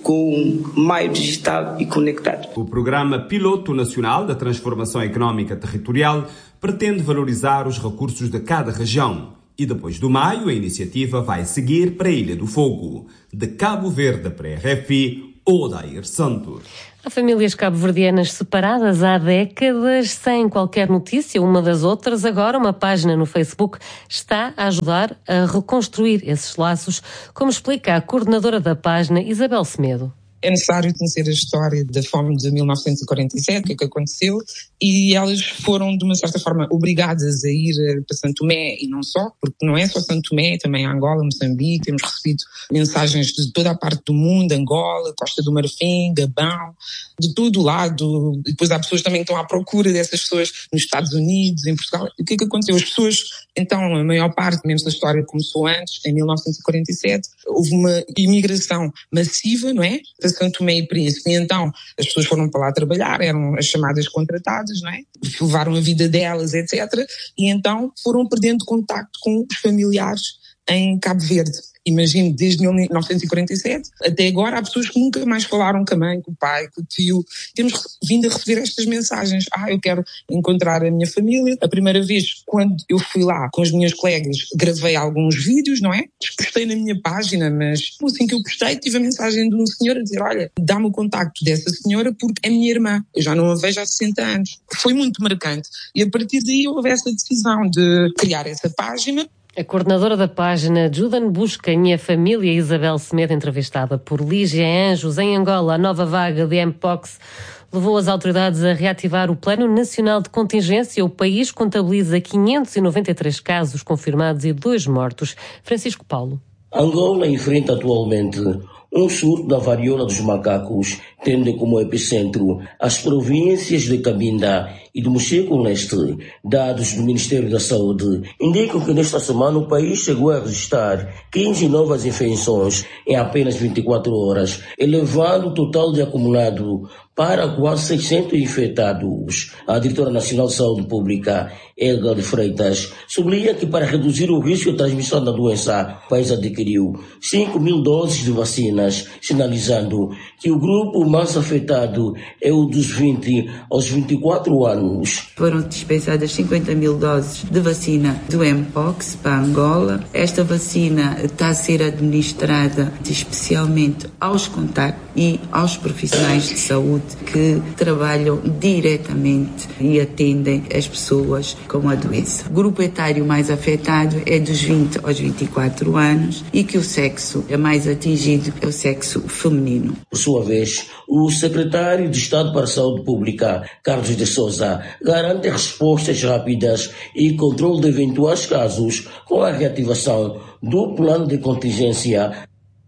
com Maio digital e conectado. O Programa Piloto Nacional da Transformação Económica Territorial pretende valorizar os recursos de cada região. E depois do Maio, a iniciativa vai seguir para a Ilha do Fogo. De Cabo Verde para a R F I, Odeir Santos. Há famílias cabo-verdianas separadas há décadas, sem qualquer notícia uma das outras. Agora, uma página no Facebook está a ajudar a reconstruir esses laços, como explica a coordenadora da página, Isabel Semedo. É necessário conhecer a história da fome de mil novecentos e quarenta e sete, o que é que aconteceu, e elas foram, de uma certa forma, obrigadas a ir para Santo Tomé, e não só, porque não é só Santo Tomé, também Angola, Moçambique, temos recebido mensagens de toda a parte do mundo, Angola, Costa do Marfim, Gabão, de todo o lado, e depois há pessoas também que estão à procura dessas pessoas nos Estados Unidos, em Portugal. O que é que aconteceu? As pessoas, então, a maior parte, menos da história começou antes, em mil novecentos e quarenta e sete, houve uma imigração massiva, não é? Santo Tomé e Príncipe, e então as pessoas foram para lá trabalhar, eram as chamadas contratadas, não é? Levaram a vida delas, etcétera. E então foram perdendo contacto com os familiares em Cabo Verde. Imagino, desde mil novecentos e quarenta e sete até agora há pessoas que nunca mais falaram com a mãe, com o pai, com o tio. Temos vindo a receber estas mensagens. Ah, eu quero encontrar a minha família. A primeira vez, quando eu fui lá com as minhas colegas, gravei alguns vídeos, não é? Postei na minha página, mas assim que eu postei, tive a mensagem de um senhor a dizer, olha, dá-me o contacto dessa senhora porque é minha irmã. Eu já não a vejo há sessenta anos. Foi muito marcante. E a partir daí houve essa decisão de criar essa página. A coordenadora da página, Judan Buscanha, família Isabel Semedo, entrevistada por Lígia Anjos, em Angola. A nova vaga de Mpox levou as autoridades a reativar o Plano Nacional de Contingência. O país contabiliza quinhentos e noventa e três casos confirmados e dois mortos. Francisco Paulo. Angola enfrenta atualmente um surto da varíola dos macacos, tendo como epicentro as províncias de Cabinda e do Mocheco-Leste. Dados do Ministério da Saúde indicam que nesta semana o país chegou a registrar quinze novas infecções em apenas vinte e quatro horas, elevando o total de acumulado para quase seiscentos infectados. A diretora nacional de saúde pública, Elga de Freitas, sublinha que para reduzir o risco de transmissão da doença, o país adquiriu cinco mil doses de vacinas, sinalizando que o grupo mais afetado é o dos vinte aos vinte e quatro anos. Foram dispensadas cinquenta mil doses de vacina do Mpox para Angola. Esta vacina está a ser administrada especialmente aos contactos e aos profissionais de saúde que trabalham diretamente e atendem as pessoas com a doença. O grupo etário mais afetado é dos vinte aos vinte e quatro anos e que o sexo é mais atingido é o sexo feminino. Por sua vez, o secretário de Estado para a Saúde Pública, Carlos de Sousa, garante respostas rápidas e controle de eventuais casos com a reativação do plano de contingência.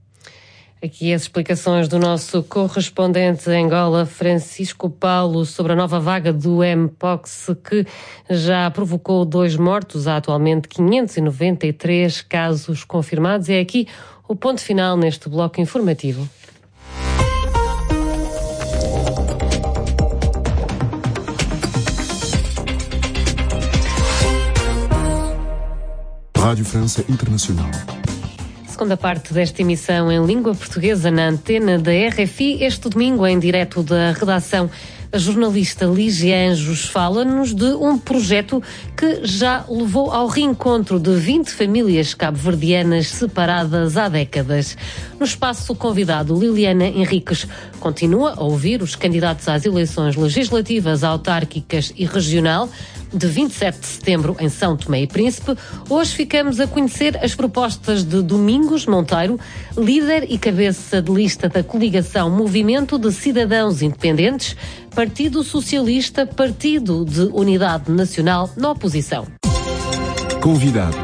Aqui as explicações do nosso correspondente em Angola, Francisco Paulo, sobre a nova vaga do Mpox, que já provocou dois mortos. Há atualmente quinhentos e noventa e três casos confirmados. É aqui o ponto final neste bloco informativo. Rádio França Internacional. Segunda parte desta emissão em língua portuguesa na antena da R F I. Este domingo, em direto da redação, a jornalista Lígia Anjos fala-nos de um projeto que já levou ao reencontro de vinte famílias cabo-verdianas separadas há décadas. No espaço convidado, Liliana Henriques continua a ouvir os candidatos às eleições legislativas, autárquicas e regional de vinte e sete de setembro em São Tomé e Príncipe. Hoje ficamos a conhecer as propostas de Domingos Monteiro, líder e cabeça de lista da coligação Movimento de Cidadãos Independentes, Partido Socialista, Partido de Unidade Nacional na oposição. Convidado.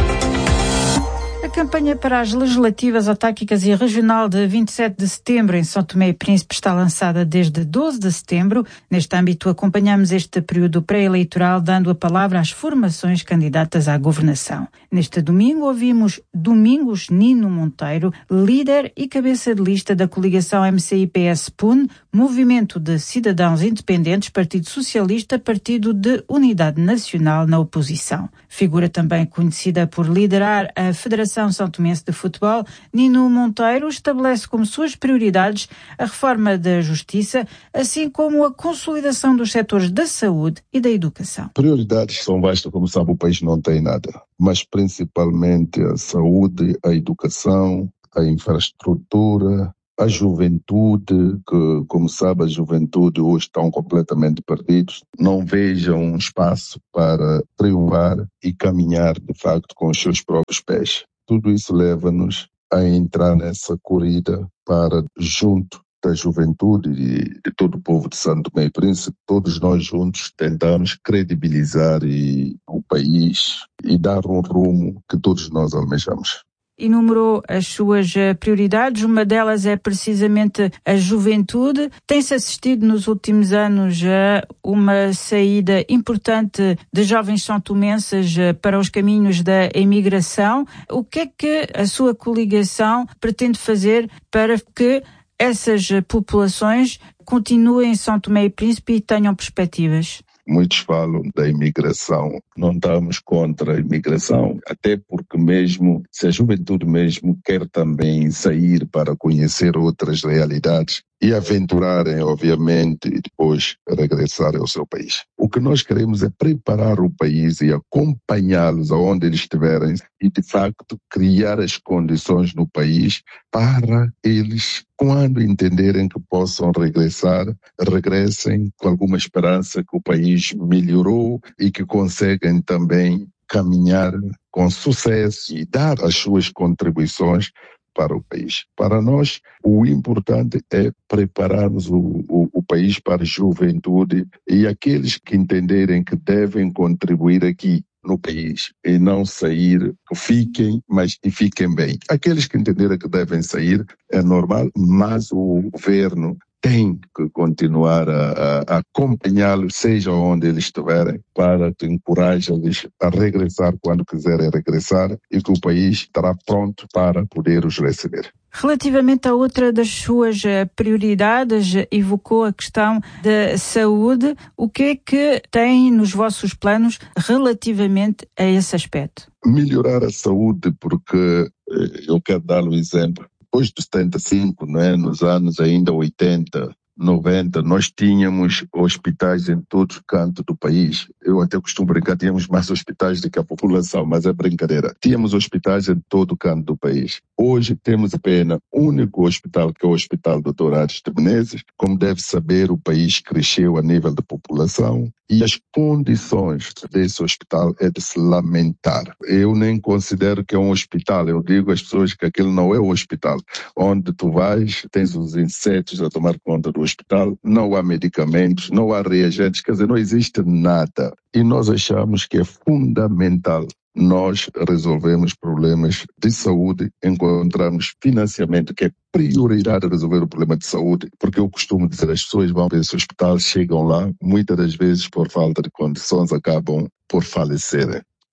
A campanha para as legislativas, autárquicas e regional de vinte e sete de setembro em São Tomé e Príncipe está lançada desde doze de setembro. Neste âmbito, acompanhamos este período pré-eleitoral, dando a palavra às formações candidatas à governação. Neste domingo, ouvimos Domingos Nino Monteiro, líder e cabeça de lista da coligação M C I P S-P U N, Movimento de Cidadãos Independentes, Partido Socialista, Partido de Unidade Nacional na oposição. Figura também conhecida por liderar a Federação São Tomense de Futebol, Nino Monteiro estabelece como suas prioridades a reforma da justiça, assim como a consolidação dos setores da saúde e da educação. Prioridades são vastas, como sabe, o país não tem nada, mas principalmente a saúde, a educação, a infraestrutura, a juventude, que, como sabe, a juventude hoje estão completamente perdidos, não vejam um espaço para triunfar e caminhar, de facto, com os seus próprios pés. Tudo isso leva-nos a entrar nessa corrida para, junto da juventude e de todo o povo de São Tomé e Príncipe, todos nós juntos tentamos credibilizar e, o país e dar um rumo que todos nós almejamos. Enumerou as suas prioridades, uma delas é precisamente a juventude. Tem-se assistido nos últimos anos a uma saída importante de jovens são-tomenses para os caminhos da emigração. O que é que a sua coligação pretende fazer para que essas populações continuem em São Tomé e Príncipe e tenham perspectivas? Muitos falam da imigração. Não estamos contra a imigração, até porque mesmo, se a juventude mesmo quer também sair para conhecer outras realidades e aventurarem, obviamente, e depois regressarem ao seu país. O que nós queremos é preparar o país e acompanhá-los aonde eles estiverem e, de facto, criar as condições no país para eles, quando entenderem que possam regressar, regressem com alguma esperança que o país melhorou e que conseguem também caminhar com sucesso e dar as suas contribuições para o país. Para nós, o importante é prepararmos o, o, o país para a juventude e aqueles que entenderem que devem contribuir aqui no país e não sair, que fiquem, mas e fiquem bem. Aqueles que entenderem que devem sair é normal, mas o governo tem que continuar a, a acompanhá-los, seja onde eles estiverem, para que encoraje-los a regressar quando quiserem regressar e que o país estará pronto para poder os receber. Relativamente a outra das suas prioridades, evocou a questão da saúde. O que é que tem nos vossos planos relativamente a esse aspecto? Melhorar a saúde, porque eu quero dar um exemplo. Depois de setenta e cinco, não é, nos anos ainda oitenta, noventa, nós tínhamos hospitais em todo canto do país. Eu até costumo brincar, tínhamos mais hospitais do que a população, mas é brincadeira. Tínhamos hospitais em todo canto do país. Hoje temos apenas um único hospital, que é o Hospital doutor Aires de Menezes. Como deve saber, o país cresceu a nível de população e as condições desse hospital é de se lamentar. Eu nem considero que é um hospital, eu digo às pessoas que aquilo não é um hospital. Onde tu vais, tens os insetos a tomar conta do hospital, não há medicamentos, não há reagentes, quer dizer, não existe nada. E nós achamos que é fundamental nós resolvemos problemas de saúde, encontramos financiamento, que é prioridade resolver o problema de saúde, porque eu costumo dizer, as pessoas vão para esse hospital, chegam lá, muitas das vezes por falta de condições acabam por falecer.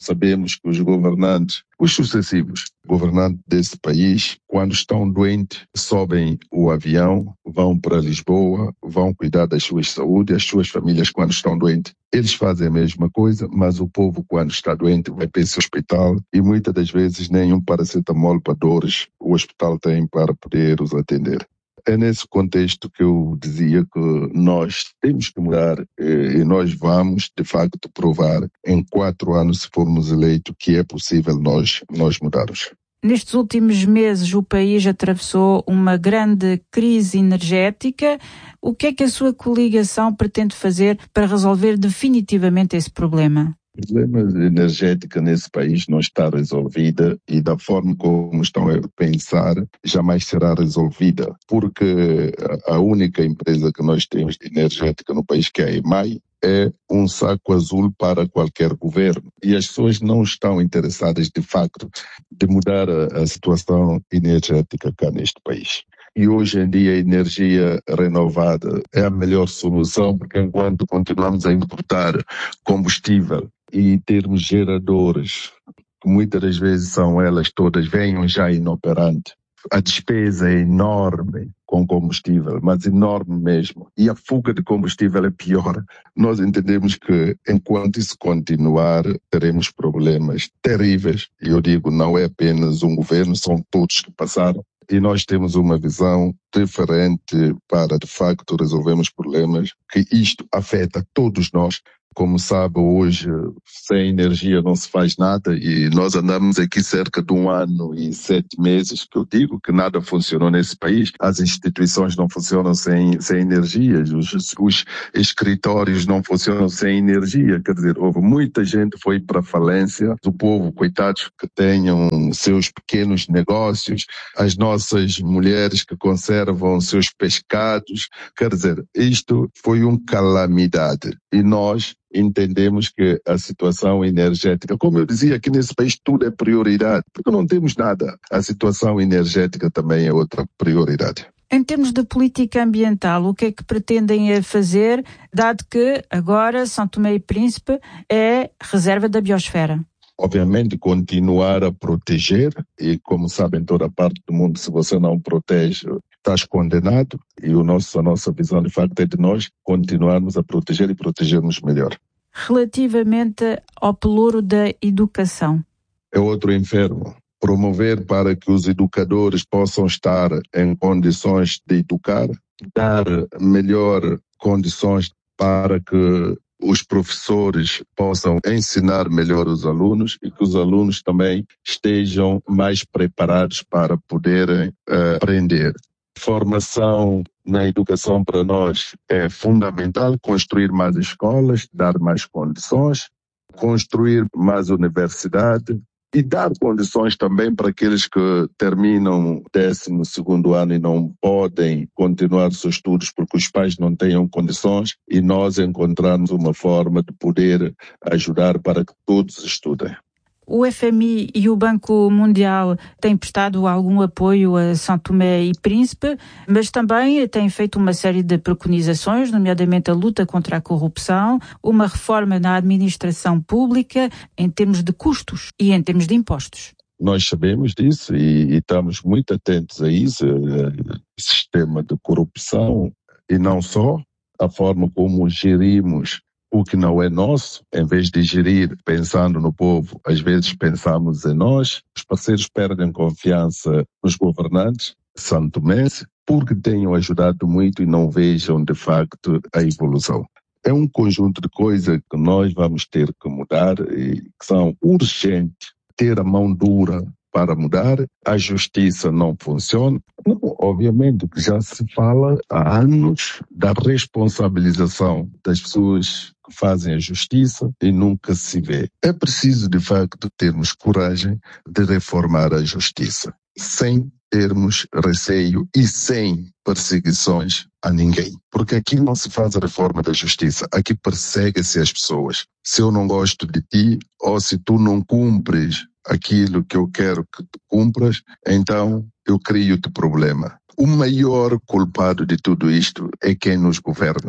sabemos que os governantes, os sucessivos governantes desse país, quando estão doentes, sobem o avião, vão para Lisboa, vão cuidar das suas saúdes, as suas famílias quando estão doentes. Eles fazem a mesma coisa, mas o povo quando está doente vai para esse hospital e muitas das vezes nenhum paracetamol para dores o hospital tem para poder os atender. É nesse contexto que eu dizia que nós temos que mudar e nós vamos, de facto, provar em quatro anos, se formos eleitos, que é possível nós, nós mudarmos. Nestes últimos meses o país atravessou uma grande crise energética. O que é que a sua coligação pretende fazer para resolver definitivamente esse problema? O problema energético nesse país não está resolvida e da forma como estão a pensar jamais será resolvida, porque a única empresa que nós temos de energética no país, que é a EMAI, é um saco azul para qualquer governo. E as pessoas não estão interessadas, de facto, de mudar a, a situação energética cá neste país. E hoje em dia a energia renovada é a melhor solução, porque enquanto continuamos a importar combustível e termos geradores, que muitas das vezes são elas todas, venham já inoperantes, a despesa é enorme com combustível, mas enorme mesmo. E a fuga de combustível é pior. Nós entendemos que enquanto isso continuar, teremos problemas terríveis. E eu digo, não é apenas um governo, são todos que passaram. E nós temos uma visão diferente para, de facto, resolvermos problemas que isto afeta todos nós. Como sabe, hoje, sem energia não se faz nada e nós andamos aqui cerca de um ano e sete meses, que eu digo que nada funcionou nesse país. As instituições não funcionam sem, sem energia, os, os escritórios não funcionam sem energia. Quer dizer, houve muita gente que foi para a falência, o povo, coitados, que tenham seus pequenos negócios, as nossas mulheres que conservam seus pescados. Quer dizer, isto foi uma calamidade e nós entendemos que a situação energética, como eu dizia, aqui nesse país tudo é prioridade, porque não temos nada. A situação energética também é outra prioridade. Em termos de política ambiental, o que é que pretendem fazer, dado que agora São Tomé e Príncipe é reserva da biosfera? Obviamente continuar a proteger e, como sabem, em toda parte do mundo, se você não protege, estás condenado. E o nosso, a nossa visão, de facto, é de nós continuarmos a proteger e protegermos melhor. Relativamente ao pelouro da educação. É outro inferno. Promover para que os educadores possam estar em condições de educar, dar melhor condições para que os professores possam ensinar melhor os alunos e que os alunos também estejam mais preparados para poderem uh, aprender. Formação na educação para nós é fundamental, construir mais escolas, dar mais condições, construir mais universidade e dar condições também para aqueles que terminam o décimo segundo ano e não podem continuar seus estudos porque os pais não tenham condições e nós encontrarmos uma forma de poder ajudar para que todos estudem. O F M I e o Banco Mundial têm prestado algum apoio a São Tomé e Príncipe, mas também têm feito uma série de preconizações, nomeadamente a luta contra a corrupção, uma reforma na administração pública em termos de custos e em termos de impostos. Nós sabemos disso e, e estamos muito atentos a isso, uh, sistema de corrupção e não só, a forma como gerimos o que não é nosso, em vez de gerir pensando no povo, às vezes pensamos em nós. Os parceiros perdem confiança nos governantes santomenses porque tenham ajudado muito e não vejam de facto a evolução. É um conjunto de coisas que nós vamos ter que mudar e que são urgentes. Ter a mão dura para mudar, a justiça não funciona. Não, obviamente que já se fala há anos da responsabilização das pessoas que fazem a justiça e nunca se vê. É preciso, de facto, termos coragem de reformar a justiça, sem termos receio e sem perseguições a ninguém. Porque aqui não se faz a reforma da justiça, aqui persegue-se as pessoas. Se eu não gosto de ti, ou se tu não cumpres aquilo que eu quero que tu cumpras, então eu crio-te problema. O maior culpado de tudo isto é quem nos governa.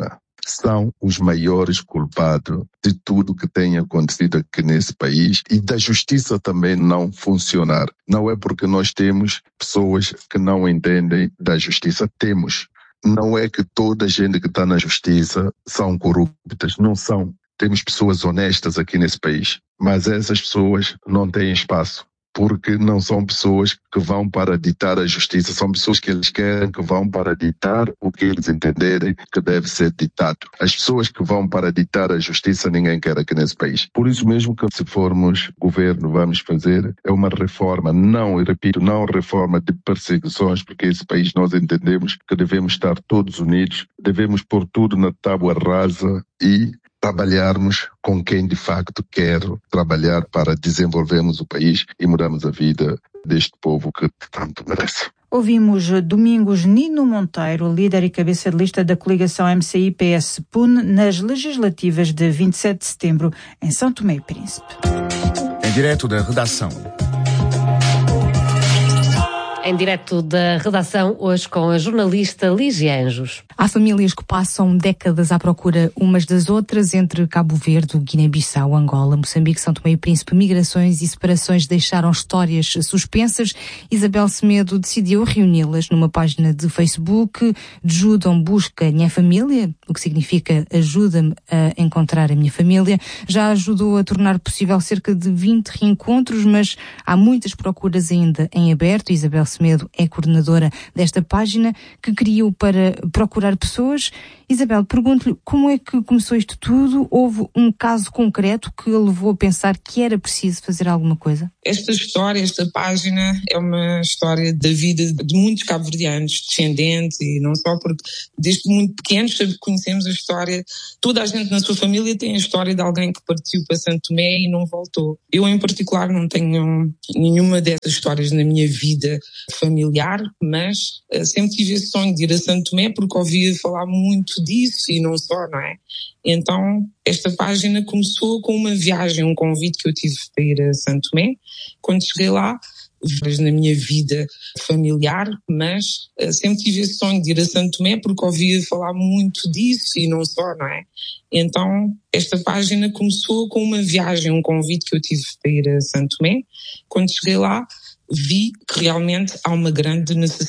são os maiores culpados de tudo que tem acontecido aqui nesse país e da justiça também não funcionar. Não é porque nós temos pessoas que não entendem da justiça. Temos. Não é que toda a gente que está na justiça são corruptas. Não são. Temos pessoas honestas aqui nesse país. Mas essas pessoas não têm espaço. Porque não são pessoas que vão para ditar a justiça, são pessoas que eles querem que vão para ditar o que eles entenderem que deve ser ditado. As pessoas que vão para ditar a justiça ninguém quer aqui nesse país. Por isso mesmo que se formos governo vamos fazer é uma reforma, não, e repito, não reforma de perseguições, porque esse país nós entendemos que devemos estar todos unidos, devemos pôr tudo na tábua rasa e trabalharmos com quem de facto quer trabalhar para desenvolvermos o país e mudarmos a vida deste povo que tanto merece. Ouvimos Domingos Nino Monteiro, líder e cabeça de lista da coligação M C I P S P U N nas legislativas de vinte e sete de setembro em São Tomé e Príncipe. Em direto da redação. Em direto da redação, hoje com a jornalista Lígia Anjos. Há famílias que passam décadas à procura umas das outras entre Cabo Verde, Guiné-Bissau, Angola, Moçambique, São Tomé e Príncipe. Migrações e separações deixaram histórias suspensas. Isabel Semedo decidiu reuni-las numa página de Facebook. Judam busca minha família, o que significa ajuda-me a encontrar a minha família. Já ajudou a tornar possível cerca de vinte reencontros, mas há muitas procuras ainda em aberto. Isabel Semedo é coordenadora desta página que criou para procurar pessoas. Isabel, pergunto-lhe como é que começou isto tudo? Houve um caso concreto que a levou a pensar que era preciso fazer alguma coisa? Esta história, esta página é uma história da vida de muitos cabo-verdianos, descendentes, e não só porque desde muito pequenos conhecemos a história. Toda a gente na sua família tem a história de alguém que partiu para Santo Tomé e não voltou. Eu em particular não tenho nenhuma dessas histórias na minha vida familiar, mas uh, sempre tive esse sonho de ir a Santo Tomé porque ouvia falar muito disso e não só, não é? Então, esta página começou com uma viagem, um convite que eu tive para ir a Santo Tomé. Quando cheguei lá, na minha vida familiar, mas uh, sempre tive esse sonho de ir a Santo Tomé porque ouvia falar muito disso e não só, não é? Então, esta página começou com uma viagem, um convite que eu tive para ir a Santo Tomé. Quando cheguei lá, vi que realmente há uma grande necessidade